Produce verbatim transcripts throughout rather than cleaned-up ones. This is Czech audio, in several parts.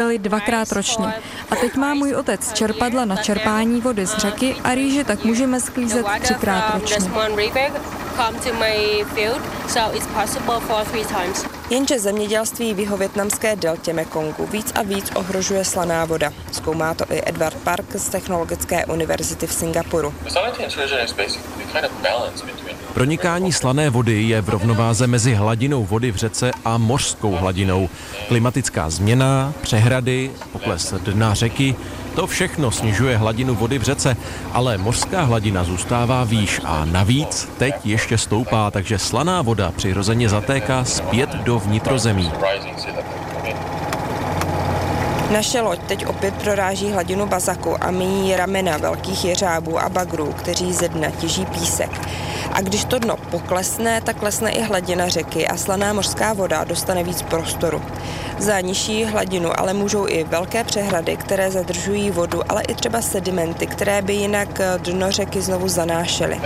měli dvakrát ročně. A teď má můj otec čerpadla na čerpání vody z řeky a rýži tak můžeme sklízet třikrát ročně. Jenže zemědělství v jihovietnamské deltě Mekongu víc a víc ohrožuje slaná voda. Zkoumá to i Edward Park z Technologické univerzity v Singapuru. Pronikání slané vody je v rovnováze mezi hladinou vody v řece a mořskou hladinou. Klimatická změna, přehrady, pokles dna řeky, to všechno snižuje hladinu vody v řece, ale mořská hladina zůstává výš a navíc teď ještě stoupá, takže slaná voda přirozeně zatéká zpět do vnitrozemí. Naše loď teď opět proráží hladinu Bazaku a míjí ramena velkých jeřábů a bagrů, kteří ze dna těží písek. A když to dno poklesne, tak klesne i hladina řeky a slaná mořská voda dostane víc prostoru. Za nižší hladinu ale můžou i velké přehrady, které zadržují vodu, ale i třeba sedimenty, které by jinak dno řeky znovu zanášely.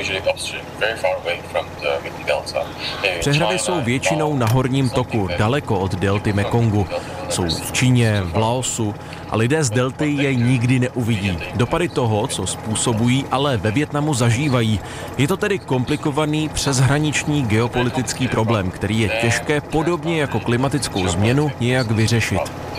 Přehrady jsou většinou na horním toku, daleko od delty Mekongu. Jsou v Číně, v Laosu a lidé z delty je nikdy neuvidí. Dopady toho, co způsobují, ale ve Vietnamu zažívají. Je to tedy komplikovaný přeshraniční geopolitický problém, který je těžké podobně jako klimatickou změnu nějak vyřešit.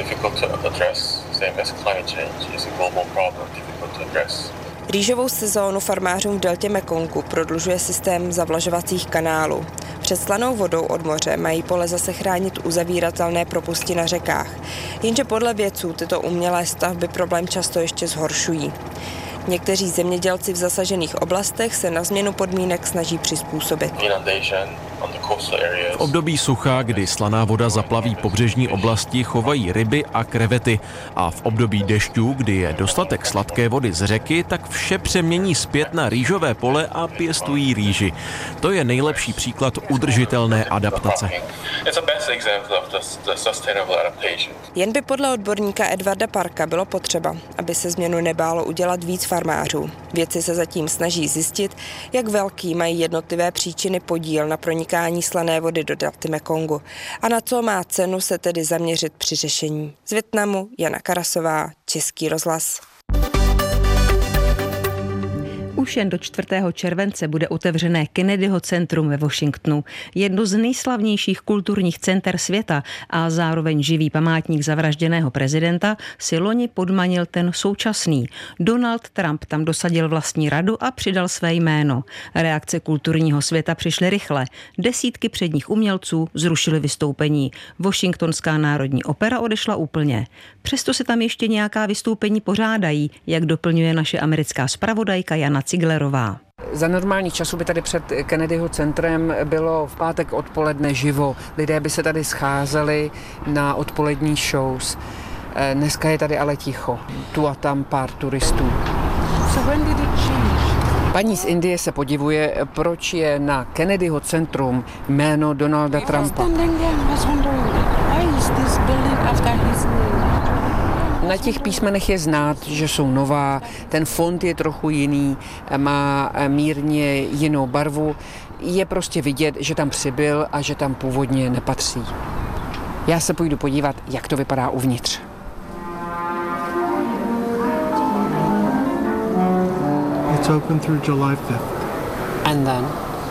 Rýžovou sezónu farmářům v deltě Mekongu prodlužuje systém zavlažovacích kanálů. Před slanou vodou od moře mají pole zase chránit uzavíratelné propusti na řekách. Jenže podle vědců tyto umělé stavby problém často ještě zhoršují. Někteří zemědělci v zasažených oblastech se na změnu podmínek snaží přizpůsobit. V období sucha, kdy slaná voda zaplaví pobřežní oblasti, chovají ryby a krevety. A v období dešťů, kdy je dostatek sladké vody z řeky, tak vše přemění zpět na rýžové pole a pěstují rýži. To je nejlepší příklad udržitelné adaptace. Jen by podle odborníka Edwarda Parka bylo potřeba, aby se změnu nebálo udělat víc farmářů. Vědci se zatím snaží zjistit, jak velký mají jednotlivé příčiny podíl na pronikání slané vody do delty Mekongu a na co má cenu se tedy zaměřit při řešení. Z Vietnamu Jana Karasová, Český rozhlas. Už jen do čtvrtého července bude otevřené Kennedyho centrum ve Washingtonu, jedno z nejslavnějších kulturních center světa a zároveň živý památník zavražděného prezidenta si loni podmanil ten současný. Donald Trump tam dosadil vlastní radu a přidal své jméno. Reakce kulturního světa přišly rychle. Desítky předních umělců zrušily vystoupení. Washingtonská národní opera odešla úplně. Přesto se tam ještě nějaká vystoupení pořádají, jak doplňuje naše americká zpravodajka Jana Ciglerová. Za normálních časů by tady před Kennedyho centrem bylo v pátek odpoledne živo. Lidé by se tady scházeli na odpolední shows. Dneska je tady ale ticho. Tu a tam pár turistů. So when did it change? Paní z Indie se podivuje, proč je na Kennedyho centrum jméno Donalda Trumpa. Na těch písmenech je znát, že jsou nová, ten font je trochu jiný, má mírně jinou barvu. Je prostě vidět, že tam přibyl a že tam původně nepatří. Já se půjdu podívat, jak to vypadá uvnitř. It's open through July fifth. And then?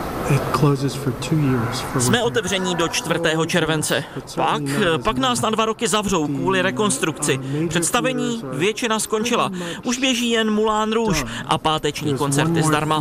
Jsme otevření do čtvrtého července. Pak, pak nás na dva roky zavřou kvůli rekonstrukci. Představení většina skončila. Už běží jen Moulin Rouge a páteční koncerty zdarma.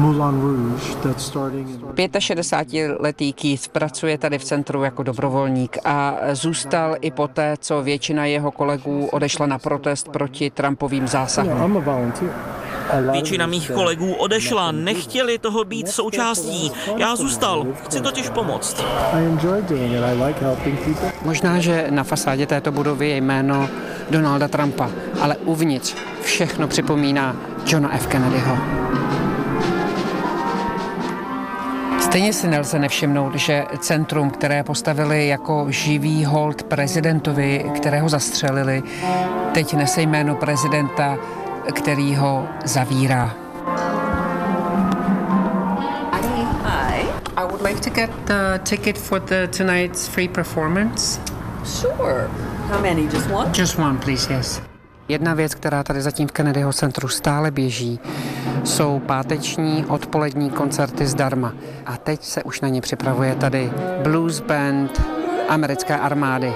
šedesátiletý Keith pracuje tady v centru jako dobrovolník a zůstal i poté, co většina jeho kolegů odešla na protest proti Trumpovým zásahům. Většina mých kolegů odešla, nechtěli toho být součástí. Já zůstal, chci totiž pomoct. Možná, že na fasádě této budovy je jméno Donalda Trumpa, ale uvnitř všechno připomíná Johna F. Kennedyho. Stejně si nelze nevšimnout, že centrum, které postavili jako živý hold prezidentovi, kterého zastřelili, teď nese jméno prezidenta, který ho zavírá. Hi. I would like to get the ticket for the tonight's free performance. Sure. How many? Just one? Just one, please, yes. Jedna věc, která tady zatím v Kennedyho centru stále běží, jsou páteční odpolední koncerty zdarma. A teď se už na ně připravuje tady blues band americké armády.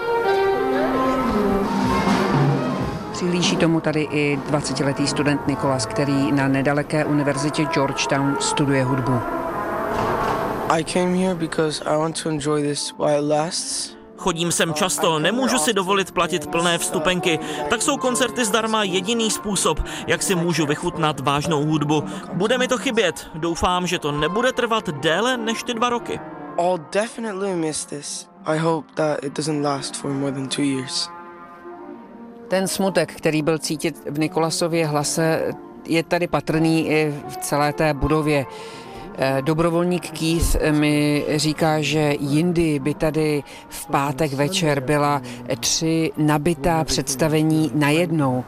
Přihlíží tomu tady i dvacetiletý student Nicholas, který na nedaleké univerzitě Georgetown studuje hudbu. I came here because I want to enjoy this while it lasts. Chodím sem často, nemůžu si dovolit platit plné vstupenky, tak jsou koncerty zdarma jediný způsob, jak si můžu vychutnat vážnou hudbu. Bude mi to chybět, doufám, že to nebude trvat déle než ty dva roky. I'll definitely miss this. I hope that it doesn't last for more than two years. Ten smutek, který byl cítit v Nicholasově hlase, je tady patrný i v celé té budově. Dobrovolník Keith mi říká, že jindy by tady v pátek večer byla tři nabitá představení najednou.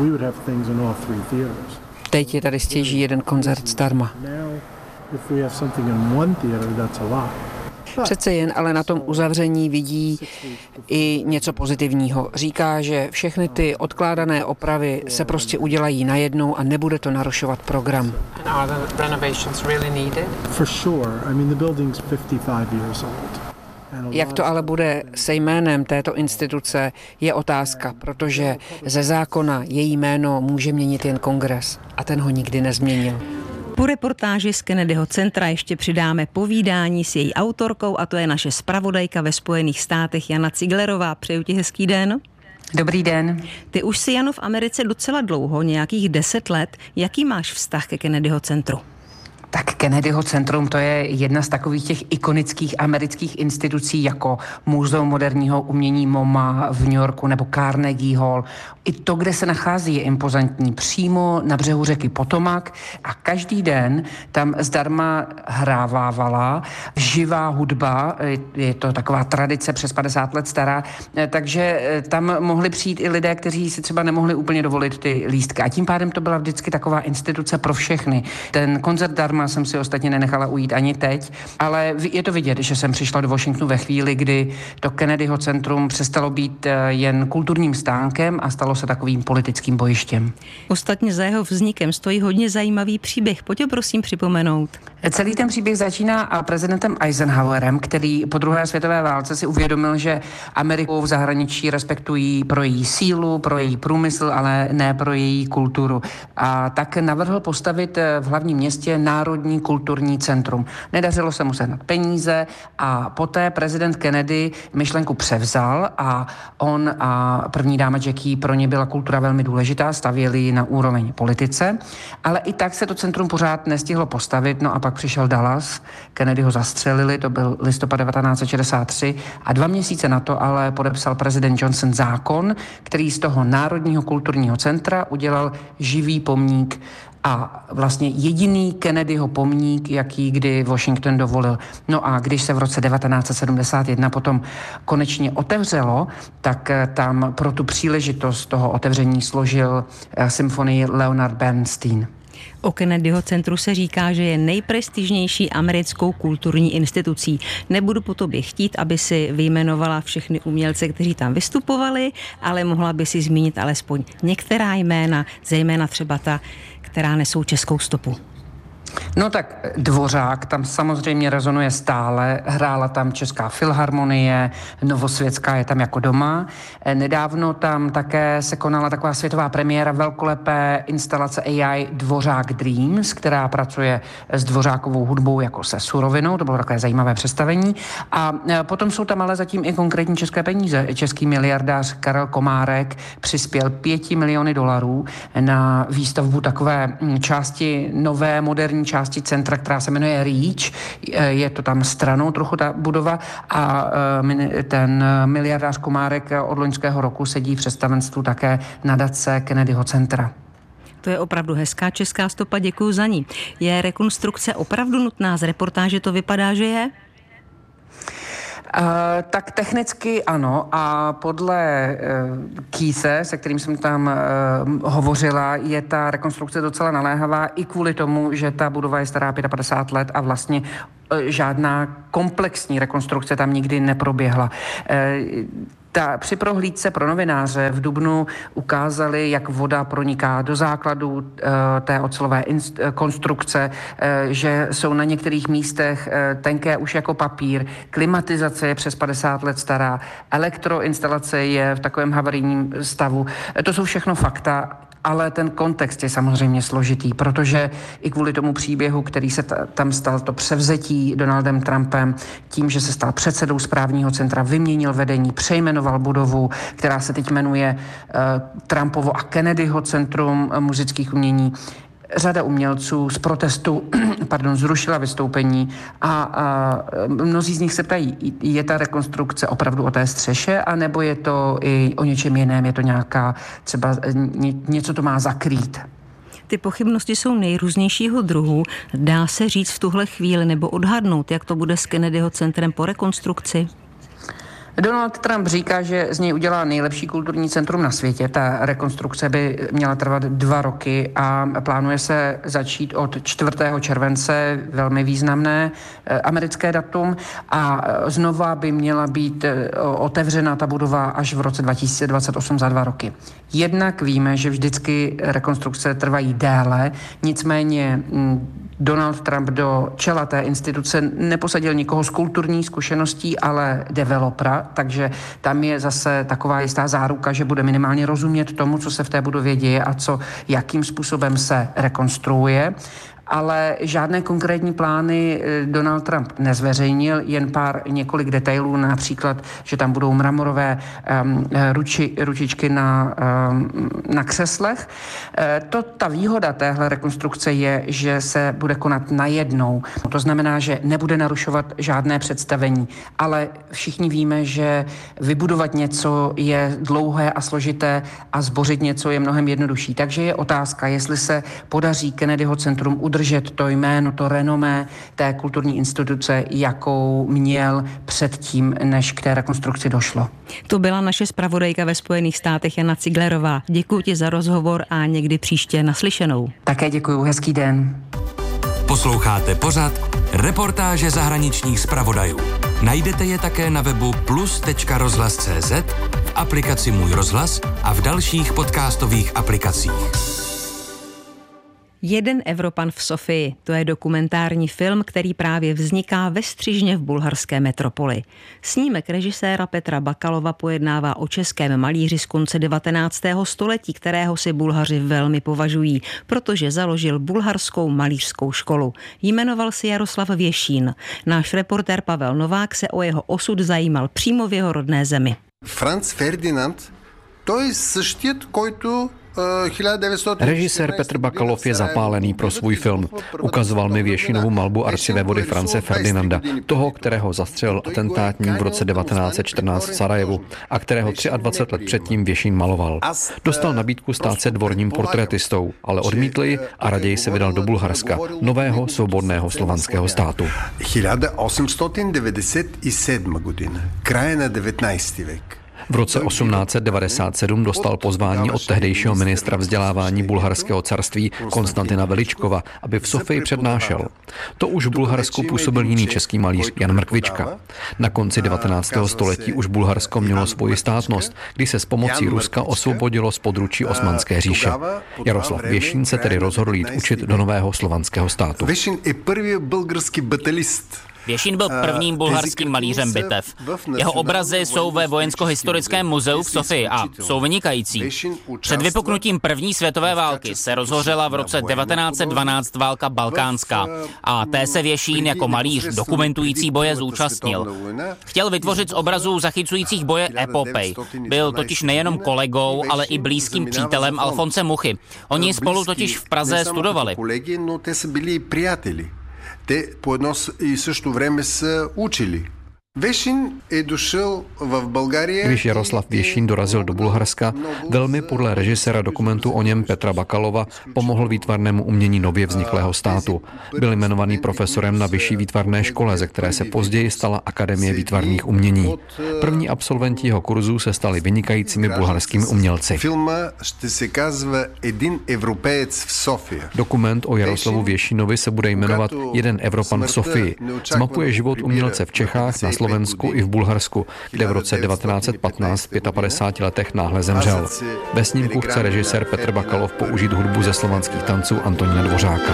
Teď je tady stěží jeden koncert zdarma. Přece jen ale na tom uzavření vidí i něco pozitivního. Říká, že všechny ty odkládané opravy se prostě udělají najednou a nebude to narušovat program. Jak to ale bude se jménem této instituce, je otázka, protože ze zákona její jméno může měnit jen kongres a ten ho nikdy nezměnil. Po reportáži z Kennedyho centra ještě přidáme povídání s její autorkou a to je naše zpravodajka ve Spojených státech Jana Ciglerová. Přeju ti hezký den. Dobrý den. Ty už jsi, Jano, v Americe docela dlouho, nějakých deset let. Jaký máš vztah ke Kennedyho centru? Tak Kennedyho centrum to je jedna z takových těch ikonických amerických institucí jako Muzeum moderního umění MoMA v New Yorku nebo Carnegie Hall. I to, kde se nachází, je impozantní. Přímo na břehu řeky Potomac a každý den tam zdarma hrávávala živá hudba. Je to taková tradice přes padesát let stará, takže tam mohli přijít i lidé, kteří si třeba nemohli úplně dovolit ty lístky. A tím pádem to byla vždycky taková instituce pro všechny. Ten koncert darma jsem si ostatně nenechala ujít ani teď, ale je to vidět, že jsem přišla do Washingtonu ve chvíli, kdy to Kennedyho centrum přestalo být jen kulturním stánkem a stalo se takovým politickým bojištěm. Ostatně za jeho vznikem stojí hodně zajímavý příběh. Pojď ho prosím připomenout. Celý ten příběh začíná prezidentem Eisenhowerem, který po druhé světové válce si uvědomil, že Ameriku v zahraničí respektují pro její sílu, pro její průmysl, ale ne pro její kulturu. A tak navrhl postavit v hlavním městě Národní kulturní centrum. Nedařilo se mu sehnat peníze a poté prezident Kennedy myšlenku převzal a on a první dáma Jackie, pro ně byla kultura velmi důležitá, stavěli ji na úroveň politice, ale i tak se to centrum pořád nestihlo postavit, no a pak přišel Dallas, Kennedy ho zastřelili, to byl listopad devatenáct set šedesát tři a dva měsíce na to ale podepsal prezident Johnson zákon, který z toho Národního kulturního centra udělal živý pomník a vlastně jediný Kennedyho pomník, jaký kdy Washington dovolil. No a když se v roce devatenáct set sedmdesát jedna potom konečně otevřelo, tak tam pro tu příležitost toho otevření složil symfonii Leonard Bernstein. O Kennedyho centru se říká, že je nejprestižnější americkou kulturní institucí. Nebudu po tobě chtít, aby si vyjmenovala všechny umělce, kteří tam vystupovali, ale mohla by si zmínit alespoň některá jména, zejména třeba ta, která nesou českou stopu. No tak Dvořák tam samozřejmě rezonuje stále, hrála tam Česká filharmonie, Novosvětská je tam jako doma. Nedávno tam také se konala taková světová premiéra velkolepé instalace A I Dvořák Dreams, která pracuje s Dvořákovou hudbou jako se surovinou, to bylo takové zajímavé představení. A potom jsou tam ale zatím i konkrétní české peníze. Český miliardář Karel Komárek přispěl pěti miliony dolarů na výstavbu takové části nové, moderní části centra, která se jmenuje Reach. Je to tam stranou trochu ta budova a ten miliardář Komárek od loňského roku sedí v představenstvu také nadace Kennedyho centra. To je opravdu hezká česká stopa, děkuju za ní. Je rekonstrukce opravdu nutná? Z reportáže to vypadá, že je? Uh, tak technicky ano a podle uh, Keithe, se kterým jsem tam uh, hovořila, je ta rekonstrukce docela naléhavá i kvůli tomu, že ta budova je stará padesát pět let a vlastně uh, žádná komplexní rekonstrukce tam nikdy neproběhla. Uh, Ta, při prohlídce pro novináře v dubnu ukázali, jak voda proniká do základů e, té ocelové inst, e, konstrukce, e, že jsou na některých místech e, tenké už jako papír, klimatizace je přes padesát let stará, elektroinstalace je v takovém havarijním stavu. E, to jsou všechno fakta. Ale ten kontext je samozřejmě složitý, protože i kvůli tomu příběhu, který se t- tam stal, to převzetí Donaldem Trumpem, tím, že se stal předsedou správního centra, vyměnil vedení, přejmenoval budovu, která se teď jmenuje uh, Trumpovo a Kennedyho centrum muzických umění. Řada umělců z protestu pardon, zrušila vystoupení a, a mnozí z nich se ptají, je ta rekonstrukce opravdu o té střeše, anebo je to i o něčem jiném, je to nějaká, třeba ně, něco to má zakrýt. Ty pochybnosti jsou nejrůznějšího druhu. Dá se říct v tuhle chvíli nebo odhadnout, jak to bude s Kennedyho centrem po rekonstrukci? Donald Trump říká, že z něj udělá nejlepší kulturní centrum na světě. Ta rekonstrukce by měla trvat dva roky a plánuje se začít od čtvrtého července, velmi významné americké datum, a znova by měla být otevřena ta budova až v roce dva tisíce dvacet osm, za dva roky. Jednak víme, že vždycky rekonstrukce trvají déle, nicméně Donald Trump do čela té instituce neposadil nikoho s kulturní zkušeností, ale developera, takže tam je zase taková jistá záruka, že bude minimálně rozumět tomu, co se v té budově děje a co, jakým způsobem se rekonstruuje. Ale žádné konkrétní plány Donald Trump nezveřejnil, jen pár několik detailů, například, že tam budou mramorové um, ruči, ručičky na, um, na křeslech. E, to, ta výhoda téhle rekonstrukce je, že se bude konat najednou. To znamená, že nebude narušovat žádné představení, ale všichni víme, že vybudovat něco je dlouhé a složité a zbořit něco je mnohem jednodušší. Takže je otázka, jestli se podaří Kennedyho centrum udržet držet to jméno, to renomé té kulturní instituce, jakou měl předtím, než k té rekonstrukci došlo. To byla naše zpravodajka ve Spojených státech Jana Ciglerová. Děkuji ti za rozhovor a někdy příště naslyšenou. Také děkuji, hezký den. Posloucháte pořad Reportáže zahraničních zpravodajů. Najdete je také na webu plus tečka rozhlas tečka cé zet, v aplikaci Můj rozhlas a v dalších podcastových aplikacích. Jeden Evropan v Sofii. To je dokumentární film, který právě vzniká ve Střižně v bulharské metropoli. Snímek režiséra Petra Bakalova pojednává o českém malíři z konce devatenáctého století, kterého si Bulhaři velmi považují, protože založil bulharskou malířskou školu. Jmenoval si Jaroslav Věšín. Náš reportér Pavel Novák se o jeho osud zajímal přímo v jeho rodné zemi. Franz Ferdinand, to je същият, който Režisér Petr Bakalov je zapálený pro svůj film. Ukazoval mi Věšinovu malbu arcivévody France Ferdinanda, toho, kterého zastřelil atentátník v roce devatenáct set čtrnáct v Sarajevu a kterého dvacet tři let předtím Věšín maloval. Dostal nabídku stát se dvorním portrétistou, ale odmítl ji a raději se vydal do Bulharska, nového svobodného slovanského státu. tisíc osm set devadesát sedm година, kraje na devatenáctý věk. V roce osmnáct set devadesát sedm dostal pozvání od tehdejšího ministra vzdělávání bulharského carství Konstantina Veličkova, aby v Sofii přednášel. To už v Bulharsku působil jiný český malíř Jan Mrkvička. Na konci devatenáctého století už Bulharsko mělo svoji státnost, kdy se s pomocí Ruska osvobodilo z područí Osmanské říše. Jaroslav Věšín se tedy rozhodl jít učit do nového slovanského státu. Věšín je první bulgarský batalist. Věšín byl prvním bulharským malířem bitev. Jeho obrazy jsou ve Vojensko-historickém muzeu v Sofii a jsou vynikající. Před vypuknutím první světové války se rozhořela v roce devatenáct set dvanáct válka balkánská a té se Věšín jako malíř dokumentující boje zúčastnil. Chtěl vytvořit z obrazů zachycujících boje epopej. Byl totiž nejenom kolegou, ale i blízkým přítelem Alfonse Muchy. Oni spolu totiž v Praze studovali. Те по едно и също време са учили. Věšín je došel v Bulgarii. Když Jaroslav Věšín dorazil do Bulharska, velmi podle režiséra dokumentu o něm Petra Bakalova pomohl výtvarnému umění nově vzniklého státu. Byl jmenovaný profesorem na vyšší výtvarné škole, ze které se později stala Akademie výtvarných umění. První absolventi jeho kurzu se stali vynikajícími bulharskými umělci. Filma ще се казва Един европеец v Sofii. Dokument o Jaroslavu Věšínovi se bude jmenovat Jeden Evropan v Sofii. Zmapuje život umělce v Čechách, na Slovensku Slovensku i v Bulharsku, kde v roce devatenáct set patnáct v padesát pěti letech náhle zemřel. Ve snímku chce režisér Petr Bakalov použít hudbu ze slovanských tanců Antonína Dvořáka.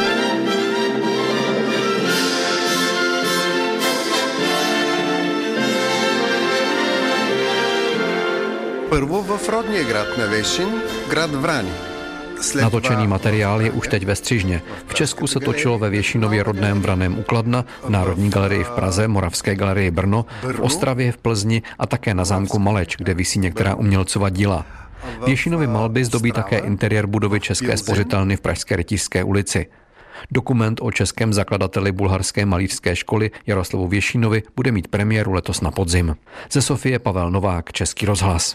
Първо в родния град на Вешин, град Врани. Natočený materiál je už teď ve střižně. V Česku se točilo ve Věšinově rodném Vraném u Kladna, v Národní galerii v Praze, Moravské galerii Brno, v Ostravě, v Plzni a také na zámku Maleč, kde visí některá umělcova díla. Věšinovy malby zdobí také interiér budovy České spořitelny v pražské Rytířské ulici. Dokument o českém zakladateli bulharské malířské školy Jaroslavu Věšinovi bude mít premiéru letos na podzim. Ze Sofie Pavel Novák, Český rozhlas.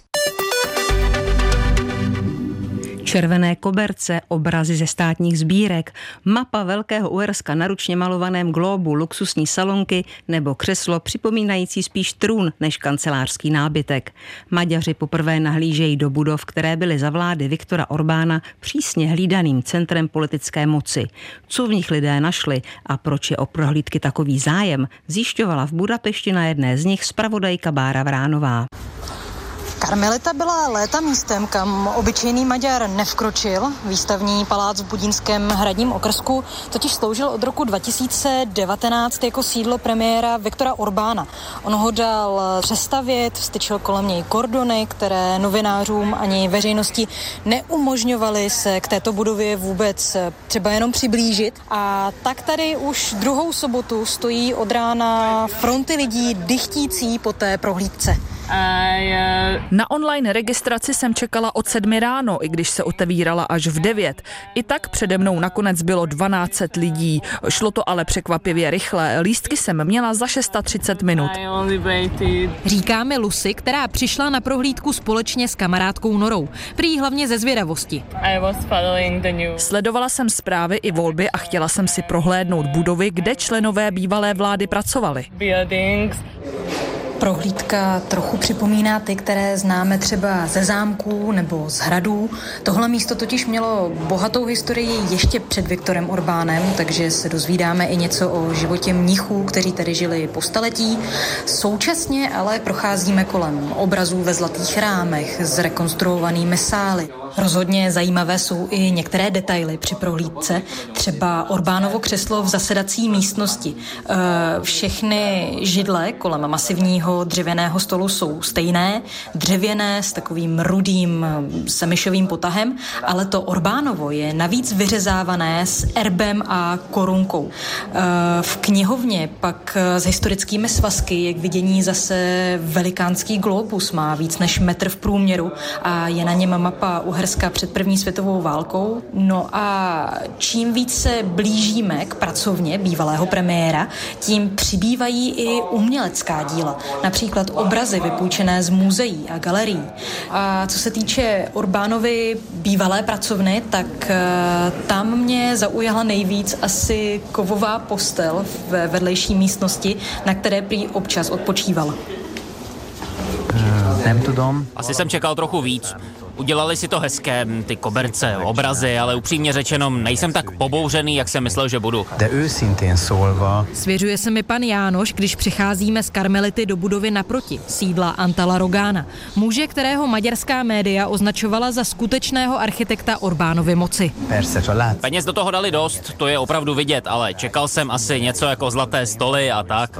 Červené koberce, obrazy ze státních sbírek, mapa Velkého Uherska na ručně malovaném glóbu, luxusní salonky nebo křeslo připomínající spíš trůn než kancelářský nábytek. Maďaři poprvé nahlížejí do budov, které byly za vlády Viktora Orbána přísně hlídaným centrem politické moci. Co v nich lidé našli a proč je o prohlídky takový zájem, zjišťovala v Budapešti na jedné z nich zpravodajka Bára Vránová. Karmelita byla léta místem, kam obyčejný Maďar nevkročil. Výstavní palác v Budínském hradním okrsku totiž sloužil od roku dva tisíce devatenáct jako sídlo premiéra Viktora Orbána. On ho dal přestavět, vstyčil kolem něj kordony, které novinářům ani veřejnosti neumožňovaly se k této budově vůbec třeba jenom přiblížit. A tak tady už druhou sobotu stojí od rána fronty lidí dychtící po té prohlídce. Na online registraci jsem čekala od sedmi ráno, i když se otevírala až v devět. I tak přede mnou nakonec bylo dvanáct set lidí. Šlo to ale překvapivě rychle. Lístky jsem měla za třicet šest minut. Říká mi Lucy, která přišla na prohlídku společně s kamarádkou Norou. Prý hlavně ze zvědavosti. Sledovala jsem zprávy i volby a chtěla jsem si prohlédnout budovy, kde členové bývalé vlády pracovali. Prohlídka trochu připomíná ty, které známe třeba ze zámků nebo z hradů. Tohle místo totiž mělo bohatou historii ještě před Viktorem Orbánem, takže se dozvídáme i něco o životě mnichů, kteří tady žili po staletí. Současně ale procházíme kolem obrazů ve zlatých rámech s rekonstruovanými sály. Rozhodně zajímavé jsou i některé detaily při prohlídce, třeba Orbánovo křeslo v zasedací místnosti. Všechny židle kolem masivního dřevěného stolu jsou stejné, dřevěné s takovým rudým semišovým potahem, ale to Orbánovo je navíc vyřezávané s erbem a korunkou. V knihovně pak s historickými svazky je k vidění zase velikánský globus, má víc než metr v průměru a je na něm mapa Uherska před první světovou válkou. No a čím víc se blížíme k pracovně bývalého premiéra, tím přibývají i umělecká díla. Například obrazy vypůjčené z muzeí a galerií. A co se týče Orbánovy bývalé pracovny, tak tam mě zaujala nejvíc asi kovová postel ve vedlejší místnosti, na které prý občas odpočívala. Asi jsem čekal trochu víc. Udělali si to hezké, ty koberce, obrazy, ale upřímně řečeno, nejsem tak pobouřený, jak jsem myslel, že budu. Svěřuje se mi pan Jánoš, když přicházíme z Karmelity do budovy naproti, sídla Antala Rogána, muže, kterého maďarská média označovala za skutečného architekta Orbánovy moci. Peněz do toho dali dost, to je opravdu vidět, ale čekal jsem asi něco jako zlaté stoly a tak.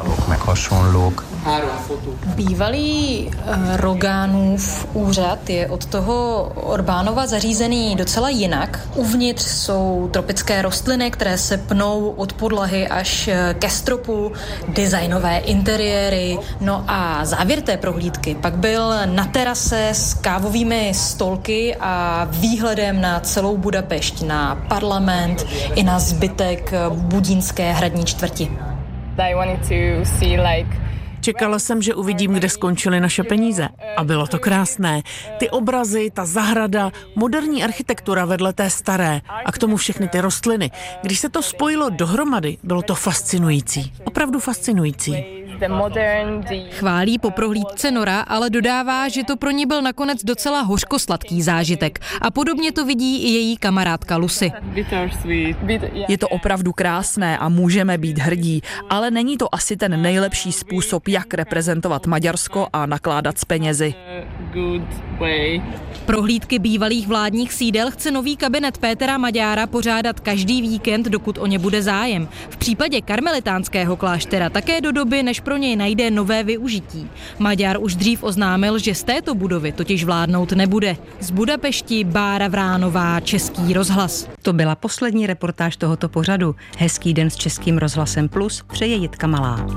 Bývalý uh, Rogánův úřad je od toho Orbánova zařízený docela jinak. Uvnitř jsou tropické rostliny, které se pnou od podlahy až ke stropu, designové interiéry. No a závěr té prohlídky pak byl na terase s kávovými stolky a výhledem na celou Budapešť, na parlament i na zbytek budínské hradní čtvrti. Čekala jsem, že uvidím, kde skončily naše peníze. A bylo to krásné. Ty obrazy, ta zahrada, moderní architektura vedle té staré a k tomu všechny ty rostliny. Když se to spojilo dohromady, bylo to fascinující. Opravdu fascinující. Chválí po prohlídce Nora, ale dodává, že to pro ní byl nakonec docela hořkosladký zážitek. A podobně to vidí i její kamarádka Lucy. Je to opravdu krásné a můžeme být hrdí, ale není to asi ten nejlepší způsob, jak reprezentovat Maďarsko a nakládat s penězi. Prohlídky bývalých vládních sídel chce nový kabinet Pétera Maďára pořádat každý víkend, dokud o ně bude zájem. V případě karmelitánského kláštera také do doby, než pro něj najde nové využití. Maďar už dřív oznámil, že z této budovy totiž vládnout nebude. Z Budapešti Bára Vránová, Český rozhlas. To byla poslední reportáž tohoto pořadu. Hezký den s Českým rozhlasem Plus přeje Jitka Malá.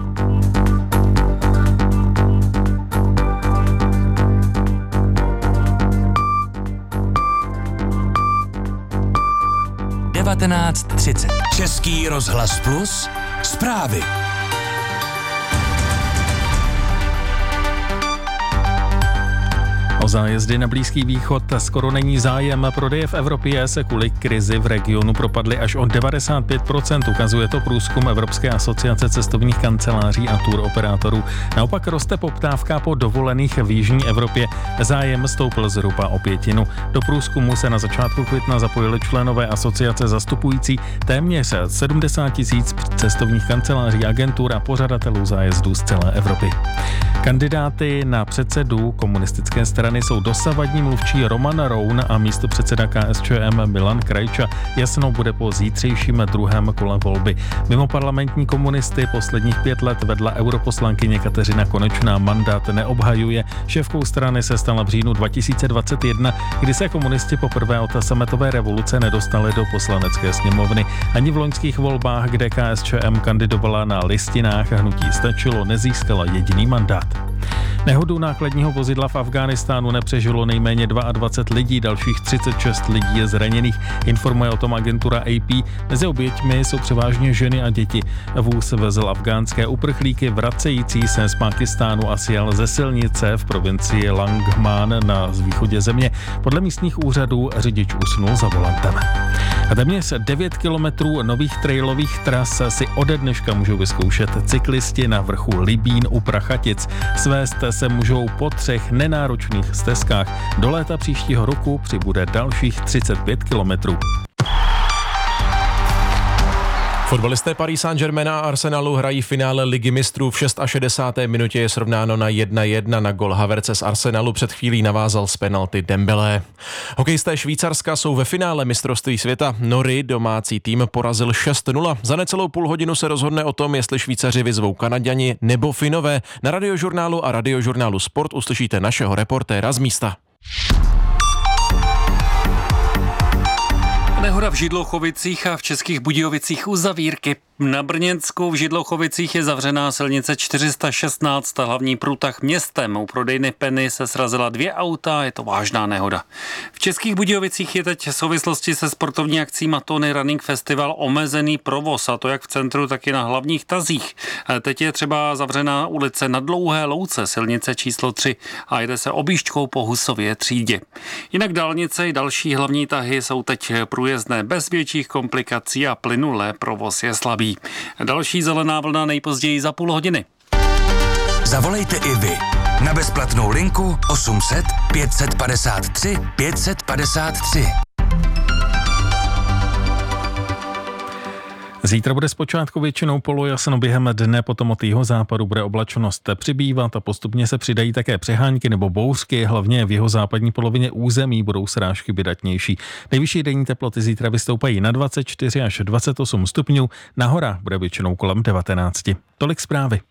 devatenáct třicet. Český rozhlas Plus. Zprávy. O zájezdy na Blízký východ skoro není zájem. Prodeje v Evropě se kvůli krizi v regionu propadly až o devadesát pět procent, ukazuje to průzkum Evropské asociace cestovních kanceláří a tour operátorů. Naopak roste poptávka po dovolených v jižní Evropě. Zájem stoupl zhruba o pětinu. Do průzkumu se na začátku května zapojili členové asociace zastupující téměř sedmdesát tisíc cestovních kanceláří, agentur a pořadatelů zájezdů z celé Evropy. Kandidáty na předsedu komunistické strany jsou dosavadní mluvčí Roman Roun a místopředseda K S Č M Milan Krajča. Jasnou bude po zítřejším druhém kole volby. Mimo parlamentní komunisty posledních pět let vedla europoslankyně Kateřina Konečná, mandát neobhajuje. Šéfkou strany se stala v říjnu dva tisíce dvacet jedna, kdy se komunisti poprvé od sametové revoluce nedostali do poslanecké sněmovny. Ani v loňských volbách, kde K S Č M kandidovala na listinách hnutí Stačilo, nezískala jediný mandát. Nehodu nákladního vozidla v Afghánistánu nepřežilo nejméně dvacet dva lidí, dalších třicet šest lidí je zraněných, informuje o tom agentura A P. Mezi oběťmi jsou převážně ženy a děti. Vůz vezl afgánské uprchlíky vracející se z Pákistánu a sjel ze silnice v provincii Langhman na východě země. Podle místních úřadů řidič usnul za volantem. A téměř devět kilometrů nových trailových tras si ode dneška můžou vyzkoušet cyklisti na vrchu Libín u Prachatic. Svést se můžou po třech nenáročných stezkách. Do léta příštího roku přibude dalších třicet pět kilometrů. Fotbalisté Paris Saint-Germain a Arsenalu hrají finále Ligy mistrů. V šedesáté šesté minutě je srovnáno na jedna jedna. Na gol Havertze z Arsenalu před chvílí navázal z penalty Dembélé. Hokejisté Švýcarska jsou ve finále mistrovství světa. Nori domácí tým porazil šest nula. Za necelou půl hodinu se rozhodne o tom, jestli Švýcaři vyzvou Kanaďani nebo Finové. Na Radiožurnálu a Radiožurnálu Sport uslyšíte našeho reportéra z místa. Nehoda v Židlochovicích a v Českých Budějovicích uzavírky. Na Brněnsku v Židlochovicích je zavřená silnice čtyři sta šestnáct, hlavní průtah městem. U prodejny Penny se srazila dvě auta, je to vážná nehoda. V Českých Budějovicích je teď v souvislosti se sportovní akcí Matony Running Festival omezený provoz, a to jak v centru, tak i na hlavních tazích. Teď je třeba zavřená ulice na Dlouhé louce, silnice číslo tři, a jde se objížďkou po Husově třídě. Jinak dálnice i další hlavní tahy jsou teď průjezdné bez větších komplikací a plynulé, provoz je slabý. Další zelená vlna nejpozději za půl hodiny. Zavolejte i vy na bezplatnou linku osm set pět set padesát tři pět set padesát tři. Zítra bude zpočátku většinou polojasno, během dne potom od jihozápadu bude oblačnost přibývat a postupně se přidají také přehánky nebo bouřky, hlavně v jihozápadní polovině území budou srážky vydatnější. Nejvyšší denní teploty zítra vystoupají na dvacet čtyři až dvacet osm stupňů, na horách bude většinou kolem devatenáct. Tolik zprávy.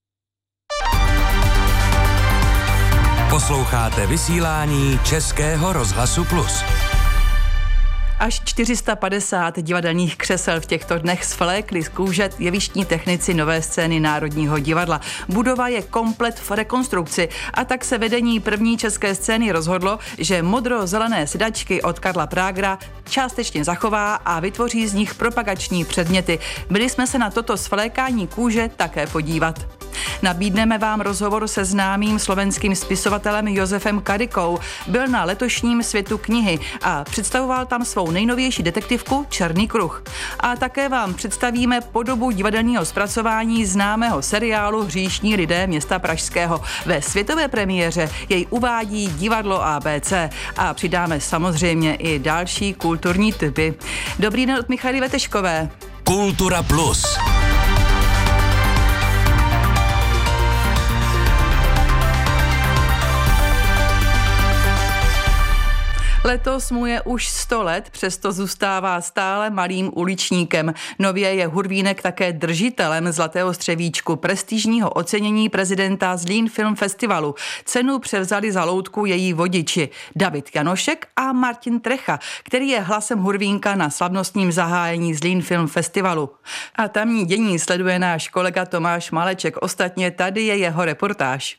Posloucháte vysílání Českého rozhlasu Plus. Až čtyři sta padesát divadelních křesel v těchto dnech svlékli z kůže jevištní technici Nové scény Národního divadla. Budova je komplet v rekonstrukci a tak se vedení první české scény rozhodlo, že modro-zelené sedačky od Karla Prágra částečně zachová a vytvoří z nich propagační předměty. Byli jsme se na toto svlékání kůže také podívat. Nabídneme vám rozhovor se známým slovenským spisovatelem Josefem Kadikou. Byl na letošním Světu knihy a představoval tam svou nejnovější detektivku Černý kruh. A také vám představíme podobu divadelního zpracování známého seriálu Hříšní lidé města Pražského. Ve světové premiéře jej uvádí divadlo A B C a přidáme samozřejmě i další kulturní tipy. Dobrý den od Michaly Veteškové. Kultura Plus. Letos mu je už sto let, přesto zůstává stále malým uličníkem. Nově je Hurvínek také držitelem Zlatého střevíčku, prestižního ocenění prezidenta Zlín Film Festivalu. Cenu převzali za loutku její vodiči David Janošek a Martin Trecha, který je hlasem Hurvínka na slavnostním zahájení Zlín Film Festivalu. A tamní dění sleduje náš kolega Tomáš Maleček. Ostatně tady je jeho reportáž.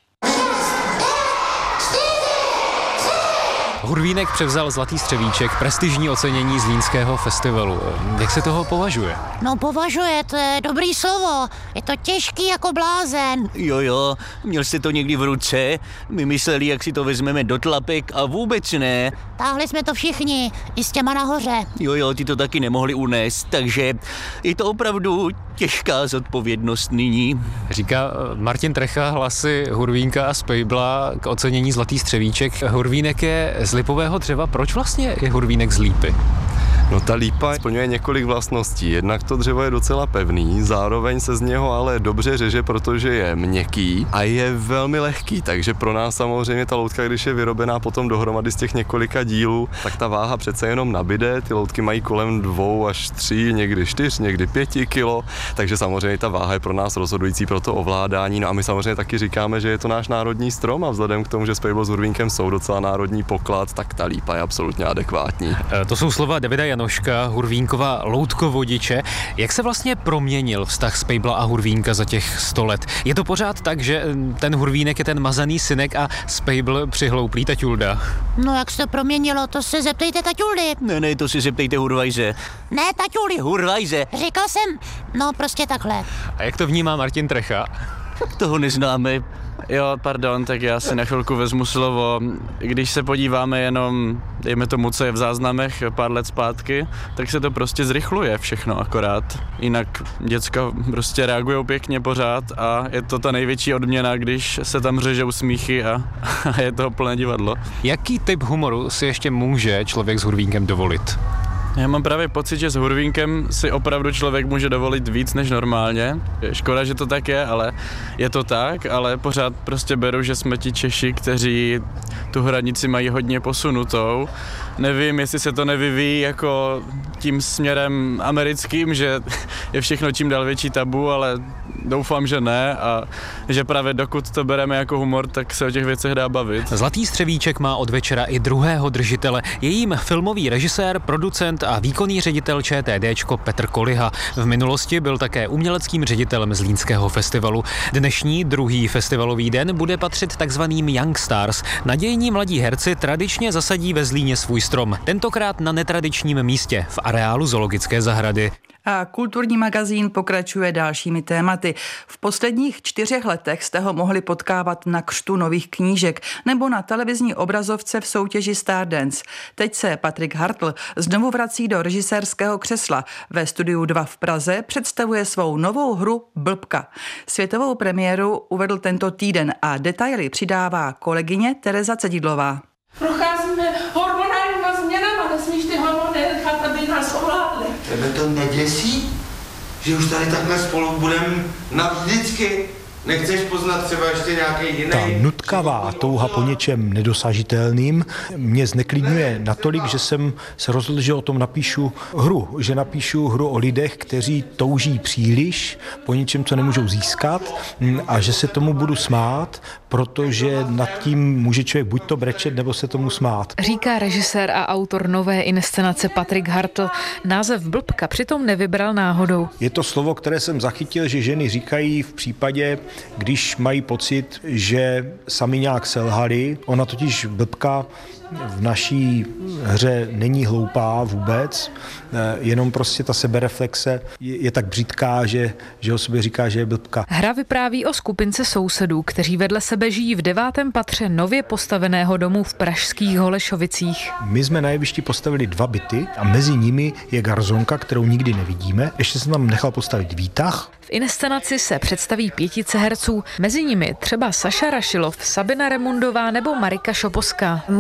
Hurvínek převzal Zlatý střevíček, prestižní ocenění Zlínského festivalu. Jak se toho považuje? No považuje, to je dobrý slovo. Je to těžký jako blázen. Jo, jo, měl jste to někdy v ruce? My mysleli, jak si to vezmeme do tlapek a vůbec ne. Táhli jsme to všichni, i s těma nahoře. Jo, jo, ty to taky nemohli unést, takže je to opravdu těžká zodpovědnost nyní. Říká Martin Trecha, hlasy Hurvínka a Spejbla k ocenění Zlatý střevíček. Hurvínek je z lipového dřeva. Proč vlastně je Hurvínek z lípy? No ta lípa splňuje několik vlastností. Jednak to dřevo je docela pevný, zároveň se z něho ale dobře řeže, protože je měkký a je velmi lehký, takže pro nás samozřejmě ta loutka, když je vyrobená potom dohromady z těch několika dílů, tak ta váha přece jenom nabyde. Ty loutky mají kolem dvou až tří, někdy čtyř, někdy pěti kilo, takže samozřejmě ta váha je pro nás rozhodující pro to ovládání. No a my samozřejmě taky říkáme, že je to náš národní strom a vzhledem k tomu, že Spejbl s Hurvínkem jsou docela národní poklad, tak ta lípa je absolutně adekvátní. E, to jsou slova Davida Janoška, Hurvínkova loutkovodiče. Jak se vlastně proměnil vztah Spejbla a Hurvínka za těch sto let? Je to pořád tak, že ten Hurvínek je ten mazaný synek a Spejbl přihlouplý taťulda? No jak se to proměnilo, to se zeptejte taťuldy. Ne, ne, to si zeptejte Hurvajze. Ne, taťuldy. Hurvajze. Říkal jsem, no prostě takhle. A jak to vnímá Martin Trecha? Toho neznáme. Jo, pardon, tak já si na chvilku vezmu slovo. Když se podíváme jenom, dejme tomu, co je v záznamech pár let zpátky, tak se to prostě zrychluje všechno akorát. Jinak děcka prostě reagujou pěkně pořád a je to ta největší odměna, když se tam řežou smíchy a, a je toho plné divadlo. Jaký typ humoru si ještě může člověk s Hurvínkem dovolit? Já mám právě pocit, že s Hurvínkem si opravdu člověk může dovolit víc než normálně. Škoda, že to tak je, ale je to tak, ale pořád prostě beru, že jsme ti Češi, kteří tu hranici mají hodně posunutou. Nevím, jestli se to nevyvíjí jako tím směrem americkým, že je všechno čím dál větší tabu, ale doufám, že ne a že právě dokud to bereme jako humor, tak se o těch věcech dá bavit. Zlatý střevíček má od večera i druhého držitele. Je jím filmový režisér, producent a výkonný ředitel ČTDčko Petr Koliha. V minulosti byl také uměleckým ředitelem Zlínského festivalu. Dnešní druhý festivalový den bude patřit takzvaným Young Stars. Nadějní mladí herci tradičně zasadí ve Zlíně svůj strom. Tentokrát na netradičním místě v areálu zoologické zahrady. A kulturní magazín pokračuje dalšími tématy. V posledních čtyřech letech jste ho mohli potkávat na křtu nových knížek nebo na televizní obrazovce v soutěži Stardance. Teď se Patrik Hartl znovu vrací do režisérského křesla. Ve studiu dva v Praze představuje svou novou hru Blbka. Světovou premiéru uvedl tento týden a detaily přidává kolegyně Tereza Cedidlová. Procházíme hormonálníma změnama, nesmíš ty hormony nechat, aby nás ovládly. Tebe to neděsí, že už tady takhle spolu budeme navždycky? Nechceš poznat třeba ještě nějaký jiný? Ta nutkavá touha po něčem nedosažitelným mě zneklidňuje natolik, že jsem se rozhodl, že o tom napíšu hru. Že napíšu hru o lidech, kteří touží příliš po něčem, co nemůžou získat a že se tomu budu smát, protože nad tím může člověk buď to brečet, nebo se tomu smát. Říká režisér a autor nové inscenace Patrik Hartl. Název Blbka přitom nevybral náhodou. Je to slovo, které jsem zachytil, že ženy říkají v případě, když mají pocit, že sami nějak selhali. Ona totiž blbka v naší hře není hloupá vůbec, jenom prostě ta sebereflexe je, je tak břitká, že, že o sobě říká, že je blbka. Hra vypráví o skupince sousedů, kteří vedle sebe žijí v devátém patře nově postaveného domu v pražských Holešovicích. My jsme na jevišti postavili dva byty a mezi nimi je garzonka, kterou nikdy nevidíme. Ještě jsem tam nechal postavit výtah. V inscenaci se představí pětice herců, mezi nimi třeba Saša Rašilov, Sabina Remundová nebo Marika Šoposká. Moje role se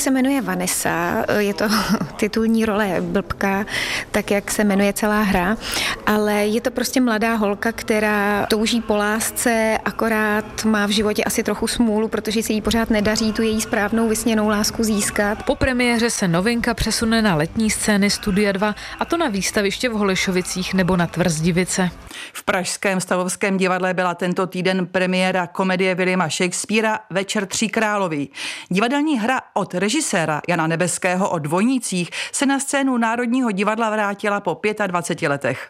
se jmenuje Vanessa, je to titulní role blbka, tak jak se jmenuje celá hra, ale je to prostě mladá holka, která touží po lásce, akorát má v životě asi trochu smůlu, protože se jí pořád nedaří tu její správnou vysněnou lásku získat. Po premiéře se novinka přesune na letní scény Studia dva, a to na výstaviště v Holešovicích nebo na Tvrzdivice. V pražském Stavovském divadle byla tento týden premiéra komedie Williama Shakespearea Večer tří králový. Divadelní hra od režiséra Jana Nebeského o dvojnících se na scénu Národního divadla vrátila po dvaceti pěti letech.